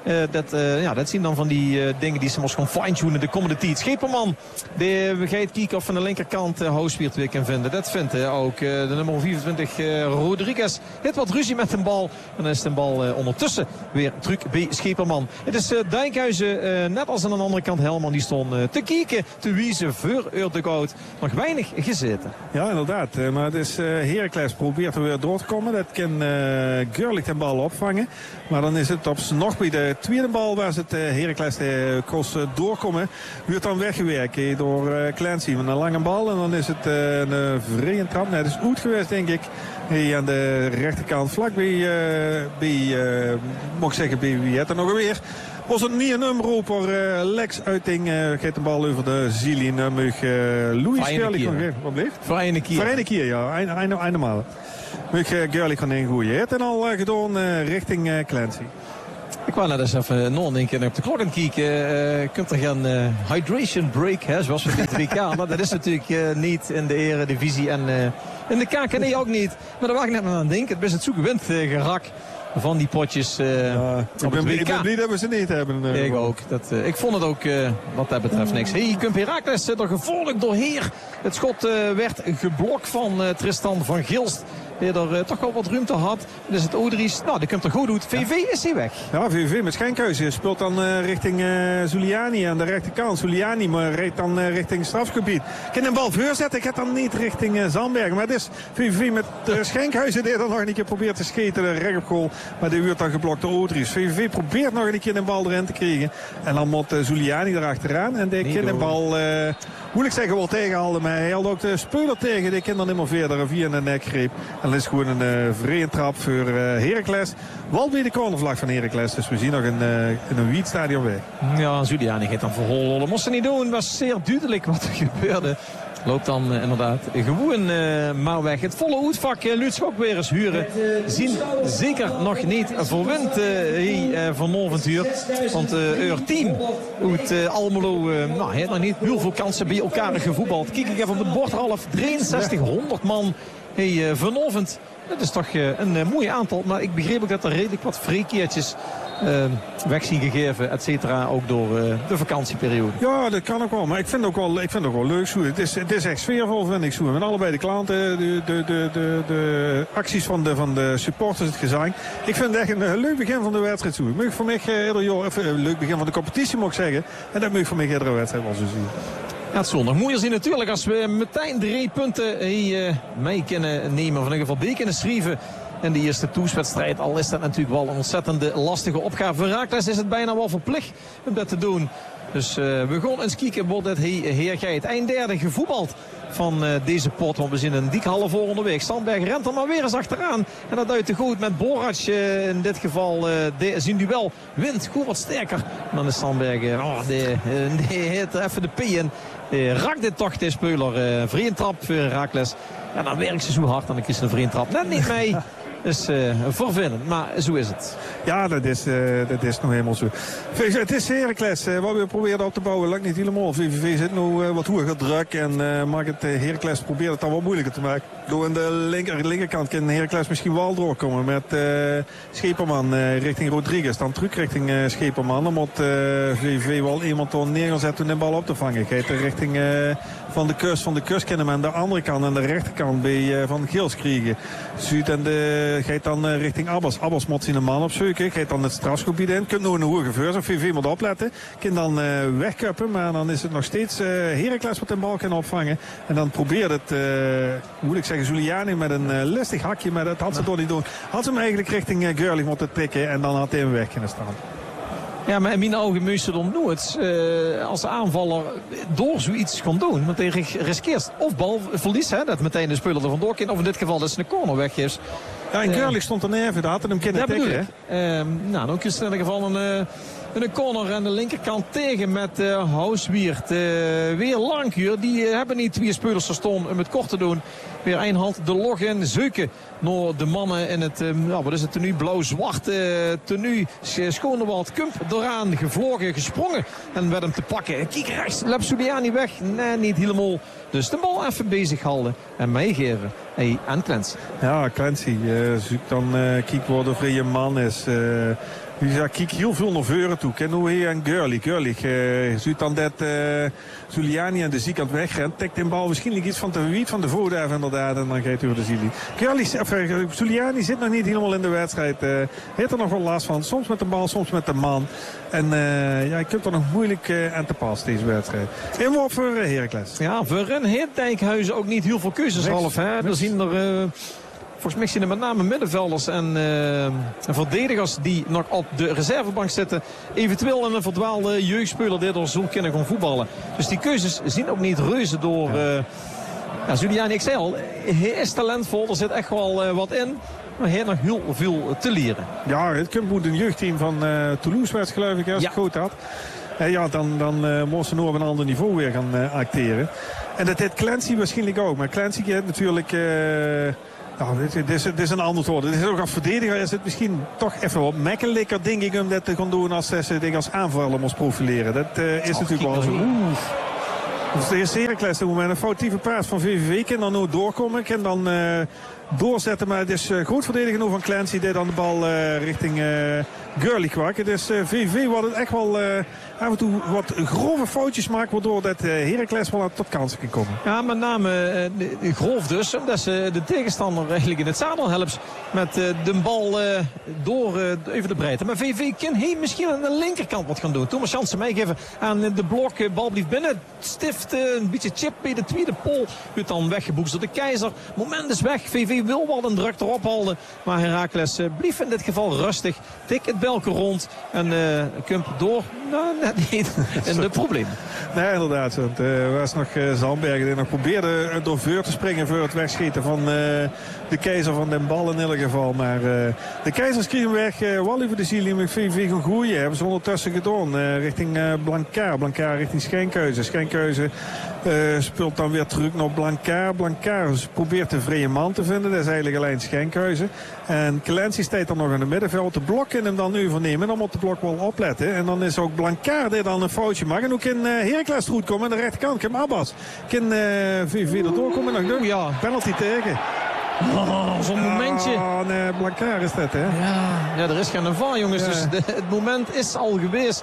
Uh, dat, uh, ja, dat zien dan van die uh, dingen die ze moest gewoon fine-tunen de komende tijd. Scheperman, de, we gaan het kijken of van de linkerkant uh, Houswiert weer kan vinden. Dat vindt uh, ook uh, de nummer vierentwintig uh, Rodriguez. Het wat ruzie met een bal. En dan is de bal uh, ondertussen weer terug bij Scheperman. Het is uh, Dijkhuizen, uh, net als aan de andere kant Helman, die stond uh, te kijken, te wiezen voor Uurtegoud. Nog weinig gezeten.
Ja, inderdaad. Uh, maar het is uh, Heracles probeert er weer door te komen. Dat kan uh, Görlich de bal opvangen. Maar dan is het op nog bij de tweede bal waar ze het uh, Heracles de cross uh, doorkomen. Wordt dan weggewerkt uh, door uh, Clancy met een lange bal. En dan is het uh, een vrije trap. Nee, het is goed geweest, denk ik. Hier aan de rechterkant vlak bij, uh, bij uh, moet ik zeggen, bij wie het er nog weer. Was het niet een nummer voor uh, Lex Uiting. Uh, geeft de bal over de ziel in. Uh, Mug uh, Louis Görlich. Wat bleef?
Verenigde keer.
Verenigde keer, ja. Eindemaal. Mug uh, Görlich gaan ingooien. Het en al uh, gedaan uh, richting uh, Clancy.
Ik wou net eens even nog een keer op de klok aan kijken. Uh, kunt er gaan uh, hydration break, hè, zoals we het W K. Maar dat is natuurlijk uh, niet in de Eredivisie en uh, in de K K D ook niet. Maar daar was ik net aan het denken. Het is het zoekgewend uh, gerak van die potjes uh,
ja, ik, ben, ik ben blij dat we ze niet hebben. Uh,
ik ook. Dat, uh, ik vond het ook uh, wat dat betreft niks. Hey, Kump Heracles zit er gevolgd door Heer. Het schot uh, werd geblokt van uh, Tristan van Gilst. Die er uh, toch wel wat ruimte had. Dus het Odries, nou, die komt er goed uit. V V is hij weg.
Ja, V V met Schenkhuizen speelt dan uh, richting uh, Zuliani aan de rechterkant. Zuliani maar rijdt dan uh, richting strafgebied. Kan een bal voorzetten. Ik heb dan niet richting uh, Zandbergen. Maar het is V V met uh, Schenkhuizen die dan nog een keer probeert te scheten. Recht op goal. Maar die wordt dan geblokt door Odries. V V probeert nog een keer een bal erin te krijgen. En dan moet uh, Zuliani erachteraan. En die kan een bal... Uh, moeilijk zeggen wel tegenhouden, maar hij had ook de speler tegen. Die kan dan helemaal verder via een nekgreep. En dat is gewoon een uh, vrije trap voor uh, Heracles. Wel bij de cornervlag van Heracles. Dus we zien nog een, uh, in een Wietstadion weg.
Ja, Zuliani gaat dan verhollen. Dat moest ze niet doen. Het was zeer duidelijk wat er gebeurde. Loopt dan uh, inderdaad gewoon uh, maar weg. Het volle hoedvak uh, Lutz ook weer eens huren. Zien zeker nog niet verwend uh, hier uh, vanavond hier. Want uh, uw team uit uh, Almelo uh, nou, heeft nog niet heel veel kansen bij elkaar gevoetbald. Kijk ik even op het bord, half drieënzestig honderd man hey, uh, vanavond. Dat is toch uh, een uh, mooi aantal. Maar ik begreep ook dat er redelijk wat vreekeertjes Uh, weg zien gegeven, et cetera, ook door uh, de vakantieperiode.
Ja, dat kan ook wel. Maar ik vind het ook wel, ik vind het ook wel leuk. Zo. Het, is, het is echt sfeervol, vind ik. Zo. Met allebei de klanten, de, de, de, de, de acties van de, van de supporters, het gezang. Ik vind het echt een uh, leuk begin van de wedstrijd. Zo. Mag voor mij uh, ieder jaar, of, uh, leuk begin van de competitie, moet ik zeggen. En dat mag voor mij iedere wedstrijd wel zo zien.
Ja, het zondag moet je zien natuurlijk als we meteen drie punten hier uh, mee kunnen nemen. Of in ieder geval bij kunnen schrijven. En de eerste toeswedstrijd, al is dat natuurlijk wel een ontzettende lastige opgave. Voor Heracles is het bijna wel verplicht om dat te doen. Dus uh, we gaan eens kijken, wordt het Heer Gij het eind derde gevoetbald van uh, deze pot. Want we zien een dik half voor onderweg. Sandberg rent er maar weer eens achteraan. En dat duidt te goed met Borac uh, in dit geval. Uh, de, zijn duel wint goed wat sterker. En dan is Sandberg, uh, oh, die, uh, die heeft even de P in. Uh, raakt dit toch de speler. Uh, Vrientrap voor Heracles. Ja, dan werkt ze zo hard en dan kiest een vrientrap net niet mee. Dus uh, vervelend, maar zo is het.
Ja, dat is, uh, dat is nog helemaal zo. Het is Heracles, uh, wat we proberen op te bouwen, lukt niet helemaal. V V V zit nu uh, wat hoger druk en uh, mag het uh, Heracles probeert het dan wat moeilijker te maken. Door aan de linker, linkerkant kan Heracles misschien wel doorkomen met uh, Scheperman uh, richting Rodriguez. Dan terug richting uh, Scheperman. Dan moet uh, V V V wel iemand dan neerzetten om de bal op te vangen. Gaat richting uh, van de kust, van de kust kennen we aan de andere kant, aan de rechterkant bij uh, Van Gils krijgen. Zuid en de gaat dan uh, richting Abbas. Abbas moet zijn man opzoeken. Gaat dan het strafgebied in. Kunt nog een hoge geveur zijn. V V moet opletten. Kan dan uh, wegkuppen. Maar dan is het nog steeds uh, Heracles wat de bal kan opvangen. En dan probeert het, uh, moet ik zeggen, Zuliani met een uh, listig hakje. Maar dat had ze toch niet doen. Had ze hem eigenlijk richting uh, Görlich moeten tikken. En dan had hij hem weg kunnen staan.
Ja, maar in mijn ogen moest je dan nooit uh, als aanvaller door zoiets gaan doen. Want hij riskeert of balverlies, hè, dat meteen de speler er vandoor kan. Of in dit geval dat ze een corner weggeeft.
Ja, en Görlich stond er neer. Dat had hem kunnen tikken.
Uh, nou, dan is het in ieder geval een, uh, een corner aan de linkerkant tegen met uh, Houswiert. Uh, weer Langhuur. Die uh, hebben niet twee spelers gestaan om het kort te doen. Weer een hand de log in. Zeuken naar de mannen in het, uh, nou, wat is het tenue? Blauw-zwart uh, tenue. Schonewald Kump eraan gevlogen, gesprongen. En werd hem te pakken. Kijk rechts. Lapsuliani weg. Nee, niet helemaal. Dus de bal even bezig houden. En meegeven. Hey, aan Clancy.
Ja, Clancy uh, zoekt dan uh, kijk waar de vrije man is. Uh, Ja, kijk heel veel naar voren toe. Ken hoe hij en Gurley. Gurley. Uh, ziet dan dat uh, Giuliani aan de zijkant wegrent. Tikt de bal waarschijnlijk iets van de wiet van de voorduif inderdaad. En dan gaat hij over de Zili. Gurley, of, uh, Giuliani zit nog niet helemaal in de wedstrijd. Uh, heeft er nog wel last van. Soms met de bal, soms met de man. En uh, ja, je kunt er nog moeilijk uh, aan te passen deze wedstrijd. En wat voor uh, Heracles?
Ja, voor een Heer Dijkhuizen ook niet heel veel keuzes niks, half. Hè? Er zien er... Uh... Volgens mij zien er met name middenvelders en uh, verdedigers die nog op de reservebank zitten. Eventueel een verdwaalde jeugdspeler die er zo kunnen gaan voetballen. Dus die keuzes zien ook niet reuze door... Uh, ja, Giuliani, ik zei al, hij is talentvol. Er zit echt wel uh, wat in. Maar hij heeft nog heel veel te leren.
Ja, het moet een jeugdteam van uh, Toulouse werd geloof ik, als ja. ik goed had. Uh, ja, dan, dan uh, moest ze nog op een ander niveau weer gaan uh, acteren. En dat heeft Clancy waarschijnlijk ook. Maar Clancy heeft natuurlijk... Uh, Nou, dit, dit, is, dit is een ander woord. Dit is ook als verdediger is het misschien toch even wat makkelijker, denk ik, om dat te gaan doen als ze zich als aanvaller moest profileren. Dat uh, is oh, natuurlijk wel zo. Oeh. Dus de eerste Heracles op het moment een foutieve paas van V V V. Kan dan nu doorkomen. Kan dan uh, doorzetten. Maar het is uh, goed verdedigen nu van Clancy. Die dan de bal uh, richting uh, Gurley kwak. Het is uh, V V V wat het echt wel uh, af en toe wat grove foutjes maakt. Waardoor dat uh, Heracles wel tot kansen kan komen.
Ja, met name uh, grof dus. Omdat ze de tegenstander eigenlijk in het zadel helpt. Met uh, de bal uh, door uh, even de breedte. Maar V V V kan hij misschien aan de linkerkant wat gaan doen. Thomas Jansen meegeven aan de blok. Uh, bal blijft binnen. Stift uh, een beetje chip bij de tweede pol. Wordt dan weggeboekt door de Keizer. Moment is weg. V V V wil wel een druk erop houden. Maar Heracles uh, blijft in dit geval rustig. Tik het belke rond. En uh, Kump door. Nou, net niet in de problemen.
Nee, inderdaad. Het uh, was nog uh, Zandbergen die nog probeerde uh, door vuur te springen voor het wegschieten van uh, de Keizer van den bal in ieder geval. Maar uh, de Keizers kregen weg. Uh, Wally voor de Ziel met V V V gaan groeien. Hebben ze ondertussen gedaan. Uh, richting uh, Blancard. Blancard richting Schenkhuizen. Schenkhuizen uh, speelt dan weer terug naar Blancard. Blancard probeert de vrije man te vinden. Dat is eigenlijk alleen Schenkhuizen. En Clancy staat dan nog in het middenveld. De blok in hem dan overnemen. En dan moet de blok wel opletten. En dan is ook Blancard die dan een foutje maakt. En ook in uh, Heracles goed komen. Aan de rechterkant. Kim Abbas. Kan uh, V V V erdoor komen. En dan ja. Penalty tegen.
Oh, zo'n momentje.
Oh, nee, Blancard is dat, hè?
Ja, ja er is geen van, jongens. Ja. Dus de, het moment is al geweest.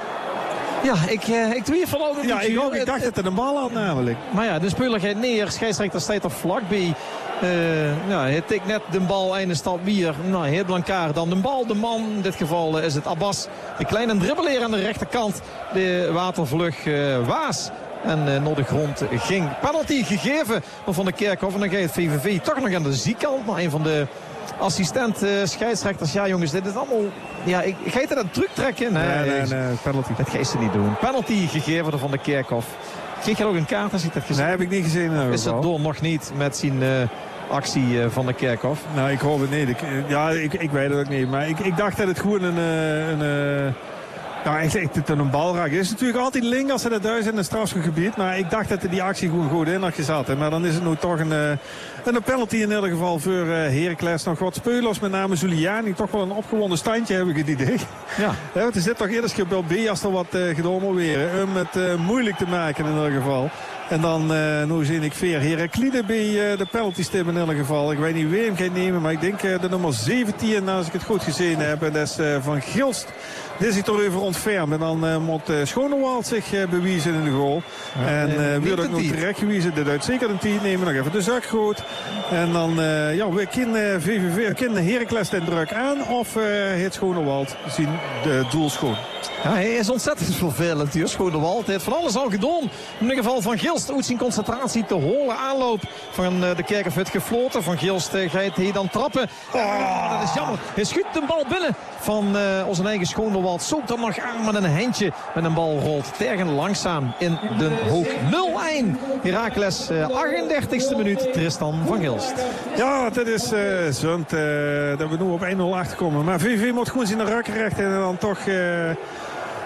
Ja, ik, uh, ik twijfel al een
ja,
beetje.
Ik, ook, ik dacht dat het een bal had namelijk.
Maar ja, de speler gaat neer. Scheidsrechter staat er vlakbij. Uh, ja, hij tikt net de bal einde stap bier. Nou, heel Blancard dan de bal. De man, in dit geval uh, is het Abbas. De kleine dribbeleer aan de rechterkant. De watervlug uh, Waas. En uh, naar de grond ging. Penalty gegeven van de Kerkhof. En dan gaat het V V V toch nog aan de zijkant. Maar een van de assistent uh, scheidsrechters. Ja jongens, dit is allemaal... Ja, ik, ga je dat een truc trekken? Nee,
nee, nee, nee, penalty.
Dat ga je ze niet doen. Penalty gegeven door Van de Kerkhof. Kreeg je ook een kaart als ik dat gezien?
Nee, heb ik niet gezien. Uh,
is het door nog niet met zijn uh, actie uh, van de Kerkhof?
Nou, ik hoop het niet. Ik, ja, ik, ik weet het ook niet. Maar ik, ik dacht dat het gewoon een... een, een Ja, ik zeg dat het een bal raakt. Het is natuurlijk altijd link als ze dat thuis in het strafschopgebied. Maar ik dacht dat die actie gewoon goed in had gezet. Maar dan is het nu toch een, een penalty in ieder geval voor Heracles. Nog wat spelers, met name Giuliani. Toch wel een opgewonden standje, heb ik het idee. Ja. Ja, het is dit toch eerder bij B als er wat uh, gedaan moet weer. Om het uh, moeilijk te maken in ieder geval. En dan, uh, nu zie ik weer Heraklide bij uh, de penaltystip in ieder geval. Ik weet niet wie hem gaat nemen, maar ik denk uh, de nummer zeventien, als ik het goed gezien heb. En dat is uh, Van Gilst. Dit is hij toch even ontfermd. En dan uh, moet uh, Schonewald zich uh, bewijzen in de goal. Ja, en uh, weer ook nog terecht gewezen. Dit uit zeker een tien nemen. Nog even de zak goed. En dan, uh, ja, we kunnen V V V, kunnen Heracles den druk aan. Of uh, het Schonewald zien de doel schoon.
Ja, hij is ontzettend vervelend hier, Schonewald. Hij heeft van alles al gedaan. In ieder geval Van Gilst uit zijn concentratie te holen aanloop van uh, de Kerkhof het gefloten. Van Gilst uh, gaat hij dan trappen. Oh, dat is jammer. Hij schiet de bal binnen van uh, onze eigen Schonewald. Zoekt er nog aan met een handje. Met een bal rolt Tergen langzaam in de hoek. nul één. Heracles, uh, achtendertigste minuut. Tristan Van Gilst.
Ja, dat is uh, zond uh, dat we nu op één nul achterkomen. Maar V V V moet gewoon zien de rakken recht en dan toch... Uh,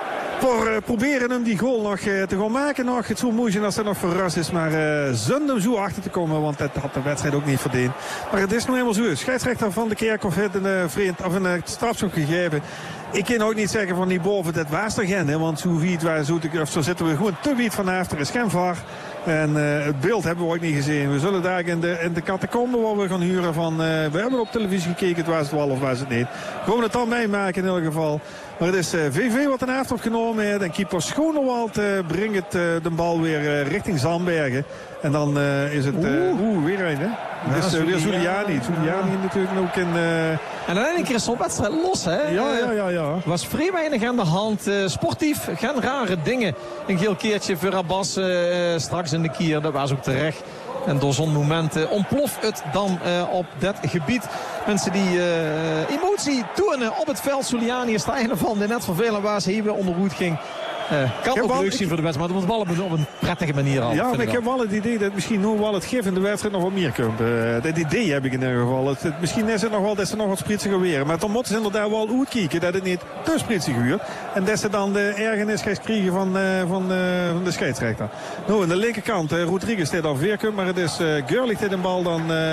Voor uh, proberen hem die goal nog uh, te gaan maken. Nog. Het zou mooi zijn als hij nog verrast is. Maar uh, zonder hem zo achter te komen. Want dat had de wedstrijd ook niet verdiend. Maar het is nou helemaal zo. Scheidsrechter van de Kerkhof heeft een, uh, vriend, of een uh, strafschop gegeven. Ik kan ook niet zeggen van die boven, dat was er geen. Hè, want zo, wie het was, zo, of zo zitten we gewoon te wiet van achter. Er is geen V A R. En uh, het beeld hebben we ook niet gezien. We zullen daar in de, in de catacombe waar we gaan huren van... Uh, we hebben op televisie gekeken, het was het wel of was het niet. Gewoon het dan meemaken in ieder geval. Maar het is uh, V V wat een aftrap genomen heeft. En keeper Schonewald uh, brengt het, uh, de bal weer uh, richting Zandbergen. En dan uh, is het... Uh, Oeh, weer een hè.
Ja,
dus uh, weer Zuliani. Zuliani ja. natuurlijk ook in... Uh...
En uiteindelijk is zo'n wedstrijd los, hè?
Ja, ja, ja. ja.
Er was vrij weinig aan de hand. Uh, sportief, geen rare dingen. Een geel keertje voor Abbas uh, straks in de kier. Dat was ook terecht. En door zo'n moment uh, ontploft het dan uh, op dat gebied. Mensen die uh, emotie tonen op het veld. Zuliani is de einde van de net vervelend waar ze hier weer onderhoed ging. Uh, kan ook leuk zien voor de wedstrijd, maar het moet wel op een prettige manier al.
Ja, maar ik heb wel het idee dat misschien nog wel het gif in de wedstrijd nog wat meer komt. Uh, dat idee heb ik in ieder geval. Het, het, misschien is het nog wel dat ze nog wat spritsiger weer. Maar dan moeten ze inderdaad wel uitkijken dat het niet te spritsig wordt. En dat ze dan de ergernis gaat krijgen van, uh, van, uh, van de scheidsrechter. Nou, aan de linkerkant, uh, Rodriguez dit al weer komt, maar het is uh, Gurlich dit een bal dan... Uh,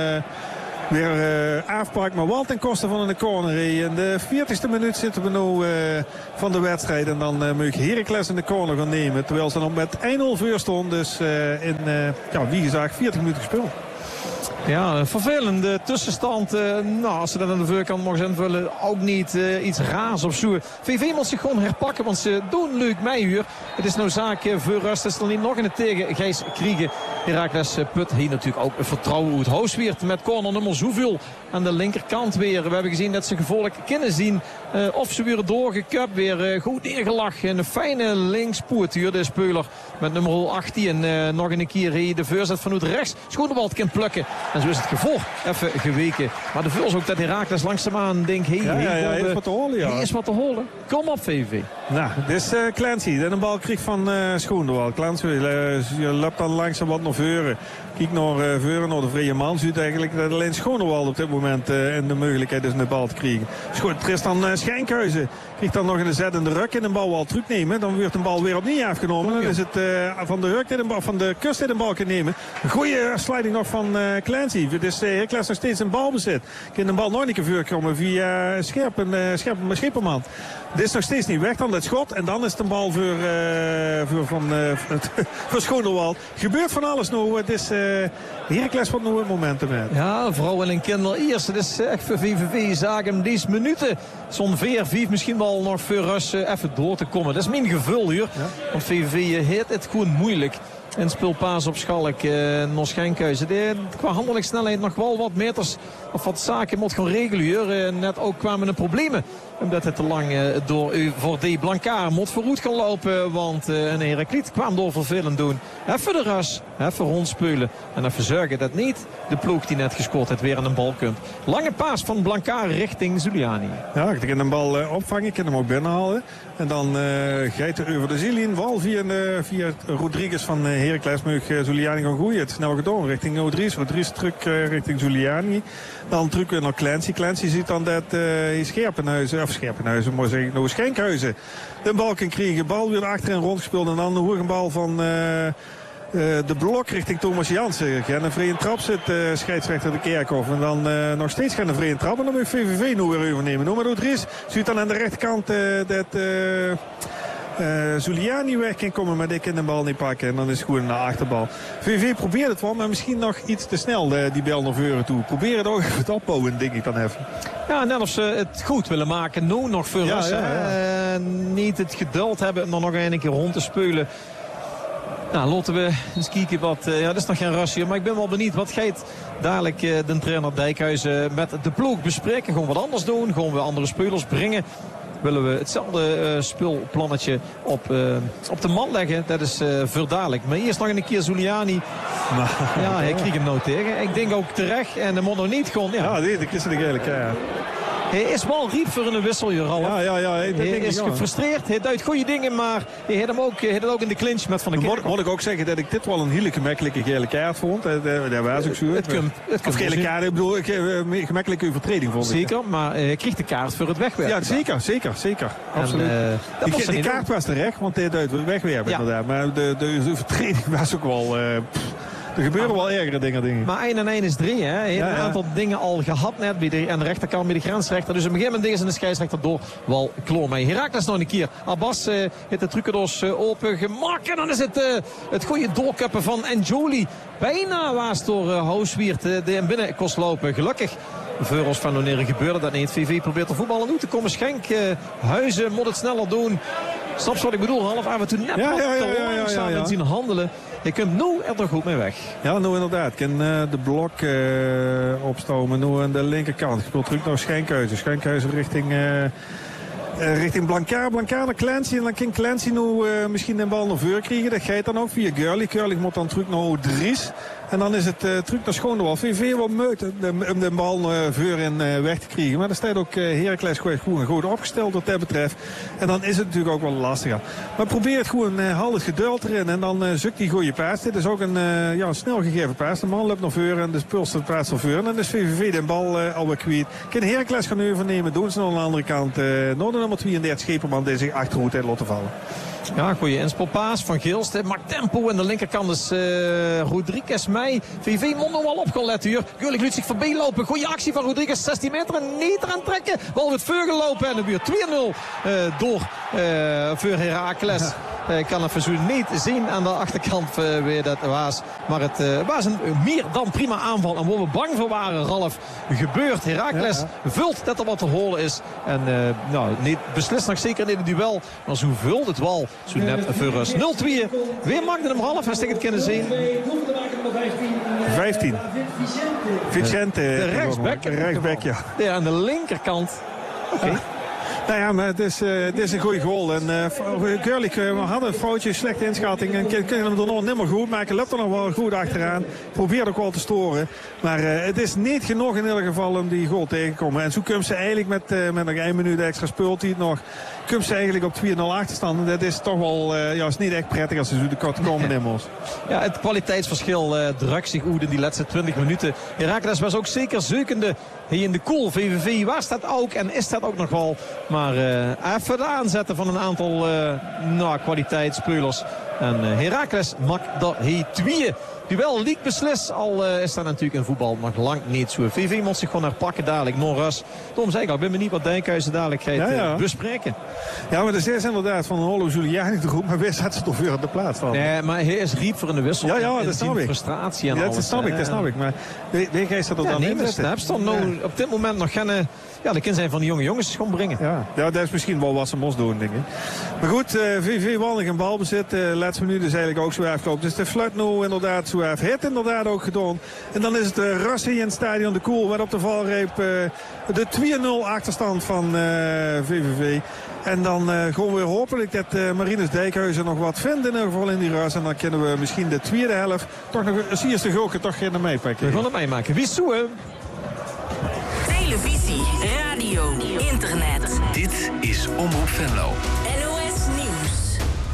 Weer uh, afpakt, maar wel ten koste van een corner. In de veertigste minuut zitten we nu uh, van de wedstrijd. En dan uh, moet Heracles in de corner gaan nemen. Terwijl ze dan met één nul voor stond. Dus uh, in, uh, ja, wie gezegd, veertig minuten gespeeld.
Ja, een vervelende tussenstand. Uh, nou, als ze dat aan de voorkant mogen invullen, ook niet uh, iets raars of zo. V V moet zich gewoon herpakken, want ze doen leuk Meijer. Het is nou zaak uh, voor rust. Het is dan niet nog in het tegen Gijs Kriegen. Heracles uh, Put hier natuurlijk ook vertrouwen hoe het Hoosweert met corner nummer zoveel aan de linkerkant weer. We hebben gezien dat ze gevolg kunnen zien uh, of ze weer doorgekupt, weer uh, goed neergelag. Een fijne linkspoort hier de speler met nummer achttien. En uh, nog een keer hier de voorzet vanuit rechts. Schoenewald kan plukken. En zo is het gevolg even geweken. Maar de vuls ook dat Heracles langzaamaan denkt... Hey,
ja, ja, ja, is wat te holen, ja.
Hey, is wat te holen. Kom op, V V.
Nou, dit is uh, Clancy. Die een bal kreeg van uh, Schoenewald. Clancy uh, je loopt dan langzaam wat naar voren. Kijk naar uh, voren, naar de vrije man. Ziet eigenlijk dat alleen Schoenewald op dit moment uh, in de mogelijkheid is een bal te krijgen. Scho Tristan uh, Schijnkhuizen krijgt dan nog een zet in de ruk en een bal wel terugnemen. Dan wordt de bal weer opnieuw afgenomen. Dan is het uh, van de ruk in de van de kust in de bal kan nemen. Een goede sliding nog van uh, Clancy. Dus uh, Heracles nog steeds een balbezit. Kan de bal nog niet voorkomen via Scherpen, uh, Scherpen, Schipperman. Dit is nog steeds niet weg dan het schot. En dan is het een bal voor, uh, voor, van, uh, voor Schoonderwald. Gebeurt van alles nu. Het is uh, Heracles wat nu een momentum heeft.
Ja, vrouwen en kinderen eerst. Het is echt voor V V V zagen deze minuten. Zo'n veer, vijf misschien wel nog voor Rus uh, even door te komen. Dat is mijn gevoel hier. Ja. Want V V V heeft het gewoon moeilijk. En speelpaas op Schalk, uh, nog Schenkhuizen. De, qua handelijke snelheid nog wel wat meters of wat zaken moet gaan regelen hier. Uh, net ook kwamen er problemen. Omdat het te lang uh, door uh, voor de Blankaar moet vooruit gaan lopen. Want uh, een Herakliet kwam door vervelend doen. Even de ras, even rondspeulen. En even zorgen dat niet de ploeg die net gescoord heeft weer aan een bal komt. Lange paas van Blankaar richting Zuliani.
Ja, ik kan een bal uh, opvangen, ik kan hem ook binnenhalen. En dan uh, geit er over de ziel Wal via, uh, via Rodriguez van uh, Heracles mag uh, Zuliani gaan gooien. Het snel gedaan richting Rodriguez. Rodriguez terug uh, richting Zuliani. Dan terug weer naar Clancy. Clancy ziet dan dat uh, Scherpenhuizen, of Scherpenhuizen, moet zeggen, nou Schenkhuizen de bal kan krijgen. Bal weer achterin rondgespeeld en dan een bal van... Uh, Uh, de blok richting Thomas Jansen. En een vrije trap zit uh, scheidsrechter de Kerkhof. En dan uh, nog steeds gaan een vrije trap. En dan moet V V V nu weer overnemen. Nou, maar Rodriguez ziet dan aan de rechterkant uh, dat uh, uh, Zuliani weg kan komen. Maar die kan de bal niet pakken. En dan is het gewoon naar achterbal. V V V probeert het wel, maar misschien nog iets te snel uh, die bal naar voren toe. Probeer het ook even het opbouwen, denk ik dan even.
Ja, net of ze het goed willen maken. Nu nog voor
ja,
ons.
ja, ja.
Uh, niet het geduld hebben om er nog een keer rond te spelen. Nou, laten we eens kijken wat... Uh, ja, dat is nog geen rasje, maar ik ben wel benieuwd wat gaat dadelijk uh, de trainer Dijkhuizen met de ploeg bespreken. Gewoon wat anders doen, gewoon weer andere spelers brengen. Willen we hetzelfde uh, speelplannetje op, uh, op de man leggen. Dat is uh, verdadelijk. Maar eerst nog een keer Zuliani. Ja, hij kreeg hem nou tegen. Ik denk ook terecht. En de moet nog niet gewoon... Ja,
ja dit is het eigenlijk. Ja.
Hij is wel riep voor een wissel, Ralf.
Ja, ja, ja.
Hij is
ja.
gefrustreerd. Hij doet goede dingen, maar hij heeft hem ook, hij heeft het ook in de clinch met Van der Kerkhoff.
Moet ik ook zeggen dat ik dit wel een hele gemakkelijke gele kaart vond. Dat was ook zo.
Het kunt, het
of gele kaart, ik bedoel, ik, uh, gemakkelijke overtreding vond ik.
Zeker, maar hij kreeg de kaart voor het wegwerpen.
Ja, zeker, zeker, zeker. Absoluut. En, uh, die die kaart was terecht, want hij deed wegwerpen ja. inderdaad. Maar de, de, de overtreding was ook wel... Uh, Er gebeuren wel ergere dingen, dingen.
Maar één en één is drie, hè. Hij heeft ja, een aantal ja. dingen al gehad net bij de, aan de rechterkant bij de grensrechter. Dus op een gegeven moment is de scheidsrechter door wel kloor mee. Heracles nog een keer. Abbas uh, heeft de trucendoos uh, open gemaakt. En dan is het uh, het goede doorkappen van Enjoli. Bijna was door uh, Houswiert uh, de binnen kost lopen. Gelukkig. Voor ons van wanneer gebeurde dat niet. V V probeert de voetballen toe te komen. Schenk, uh, Huizen moet het sneller doen. Snap je wat ik bedoel? Half af en toe net
ja,
wat
ja, ja,
te
ja, ja,
langzaam
ja, ja.
en zien handelen. Je kunt nu er toch goed mee weg.
Ja, nu inderdaad. Ik kan uh, de blok uh, opstomen. Nu aan de linkerkant. Ik wil terug naar Schenkhuizen. Schenkhuizen richting... Uh, Uh, richting Blancaar, Blancaar naar Clancy. En dan kan Clancy nu uh, misschien de bal naar voren krijgen. Dat gaat dan ook via Gurley. Gurley moet dan terug naar Dries. En dan is het uh, terug naar Schoonewal. V V wel meut om de bal uh, voor en uh, weg te krijgen. Maar er staat ook uh, Heracles goed en goed opgesteld wat dat betreft. En dan is het natuurlijk ook wel lastiger. Maar probeer het gewoon, uh, haal het geduld erin. En dan uh, zoekt die goede paas. Dit is ook een, uh, ja, een snel gegeven paas. De man loopt naar voren en de Puls de paas naar voren. En dan is V V V de bal uh, alweer kwijt. Kan Heracles gaan overnemen. Doen ze aan de andere kant. Uh, naar de nummer tweeëndertig Scheperman die zich achterhoed heeft laten vallen.
Ja, goeie inspelpaas van Geelst. Maakt tempo aan de linkerkant is uh, Rodriguez mee. V V moet nog wel opgelet hier. Gullig liet zich voorbij lopen. Goeie actie van Rodriguez. zestien meter en niet eraan trekken. Bal wordt gelopen en dan weer twee nul uh, door uh, voor Heracles. Uh, kan het verzoen niet zien aan de achterkant uh, weer dat was. Maar het uh, was een uh, meer dan prima aanval. En waar we bang voor waren, Ralf, gebeurt. Heracles ja, ja. vult dat er wat te holen is. En uh, nou, niet, beslist nog zeker in het duel. Maar zo vult het wel. Zo net voor us. nul twee. Weer maakte hem Ralf. Als ik het kunnen zien.
vijftien. Vicente.
De rechtsback.
De rechtsback, ja.
Ja, aan de linkerkant. Oké. Okay.
Nou ja, maar het is, uh, het is een goede goal. En uh, Gurlik, uh, we hadden een foutje, slechte inschatting. En kunnen hem er nog niet meer goed maken. Loopt er nog wel goed achteraan. Probeert ook wel te storen. Maar uh, het is niet genoeg in ieder geval om die goal tegen te komen. En zo komt ze eigenlijk met, uh, met nog één minuut extra speelt hij het nog. Komt ze eigenlijk op twee nul achterstand. Dat is toch wel, uh, ja, is niet echt prettig als ze zo de kort komen in Mos.
Ja, het kwaliteitsverschil uh, drukt zich uit in die laatste twintig minuten. Heracles was ook zeker zoekende hier in de koel. V V V was dat ook en is dat ook nog wel. Maar uh, even de aanzetten van een aantal uh, nou, kwaliteitsspelers. En uh, Heracles maakt dat hij twee. Duel liek beslis, al uh, is dat natuurlijk in voetbal nog lang niet zo. V V moet zich gewoon herpakken dadelijk, Norras. Tom zei ik al, ik ben benieuwd wat Dijkhuizen dadelijk gaat ja, ja. Uh, bespreken.
Ja, maar de is inderdaad van Holo Giuliani te goed, maar weer zet ze toch weer op de plaats van.
Nee, maar hij is riep voor een wissel.
Ja, ja, dat snap ik.
Frustratie en
ja,
alles.
dat snap ik, dat snap ik. Maar wie gaat dat er
ja,
dan
nee,
in zetten?
Heb dan nou ja. op dit moment nog geen... Uh, ja, de kind zijn van die jonge jongens gewoon brengen.
Ja, ja, dat is misschien wel wat ze moest doen, denk ik. Maar goed, uh, V V Wandig in balbezit. De uh, laatste minuut is eigenlijk ook zo afgelopen. Dus de fluit nu inderdaad zo af. Het inderdaad ook gedaan. En dan is het uh, Rassi in het stadion de Koel. Waar op de valreep uh, de twee nul achterstand van uh, V V V. En dan uh, gewoon weer hopelijk dat uh, Marinus Dijkhuizen nog wat vindt in ieder geval in die ras. En dan kunnen we misschien de tweede helft toch nog een eerste gulken toch geen meepakken.
We gaan het meemaken. Wie zoe?
Televisie, radio, internet.
Dit is Omroep Venlo.
N O S Nieuws.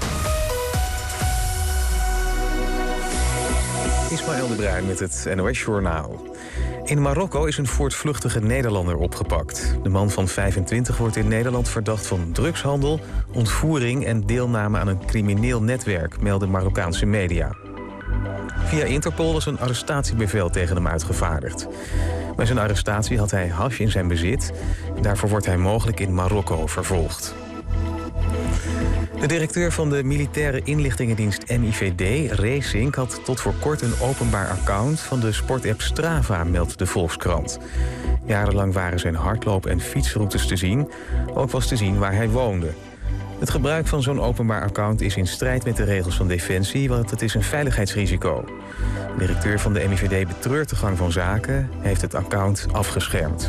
Ismaël de Bruin met het N O S-journaal. In Marokko is een voortvluchtige Nederlander opgepakt. De man van vijfentwintig wordt in Nederland verdacht van drugshandel, ontvoering en deelname aan een crimineel netwerk, melden Marokkaanse media. Via Interpol is een arrestatiebevel tegen hem uitgevaardigd. Bij zijn arrestatie had hij hash in zijn bezit. Daarvoor wordt hij mogelijk in Marokko vervolgd. De directeur van de militaire inlichtingendienst M I V D, Racing, had tot voor kort een openbaar account van de sportapp Strava, meldt de Volkskrant. Jarenlang waren zijn hardloop- en fietsroutes te zien. Ook was te zien waar hij woonde. Het gebruik van zo'n openbaar account is in strijd met de regels van Defensie, want het is een veiligheidsrisico. De directeur van de M I V D betreurt de gang van zaken, heeft het account afgeschermd.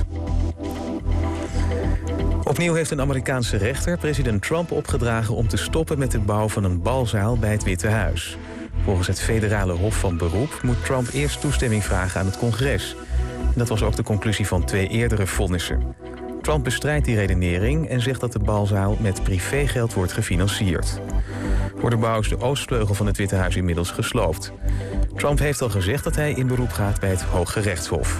Opnieuw heeft een Amerikaanse rechter president Trump opgedragen om te stoppen met de bouw van een balzaal bij het Witte Huis. Volgens het federale Hof van Beroep moet Trump eerst toestemming vragen aan het congres. En dat was ook de conclusie van twee eerdere vonnissen. Trump bestrijdt die redenering en zegt dat de balzaal met privégeld wordt gefinancierd. Voor de bouw is de oostvleugel van het Witte Huis inmiddels gesloopt. Trump heeft al gezegd dat hij in beroep gaat bij het Hooggerechtshof.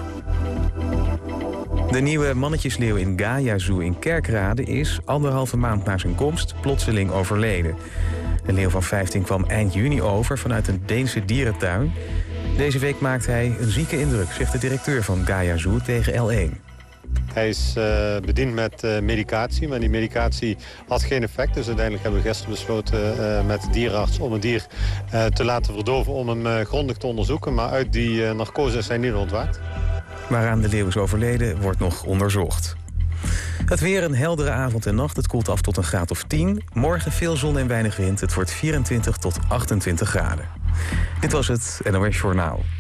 De nieuwe mannetjesleeuw in Gaia Zoo in Kerkrade is anderhalve maand na zijn komst plotseling overleden. De leeuw van vijftien kwam eind juni over vanuit een Deense dierentuin. Deze week maakt hij een zieke indruk, zegt de directeur van Gaia Zoo tegen L één.
Hij is uh, bediend met uh, medicatie, maar die medicatie had geen effect. Dus uiteindelijk hebben we gisteren besloten uh, met de dierenarts om het dier uh, te laten verdoven om hem uh, grondig te onderzoeken. Maar uit die uh, narcose is hij niet ontwaakt.
Waaraan de leeuw is overleden wordt nog onderzocht. Het weer een heldere avond en nacht. Het koelt af tot een graad of tien. Morgen veel zon en weinig wind. Het wordt vierentwintig tot achtentwintig graden. Dit was het N O S Journaal.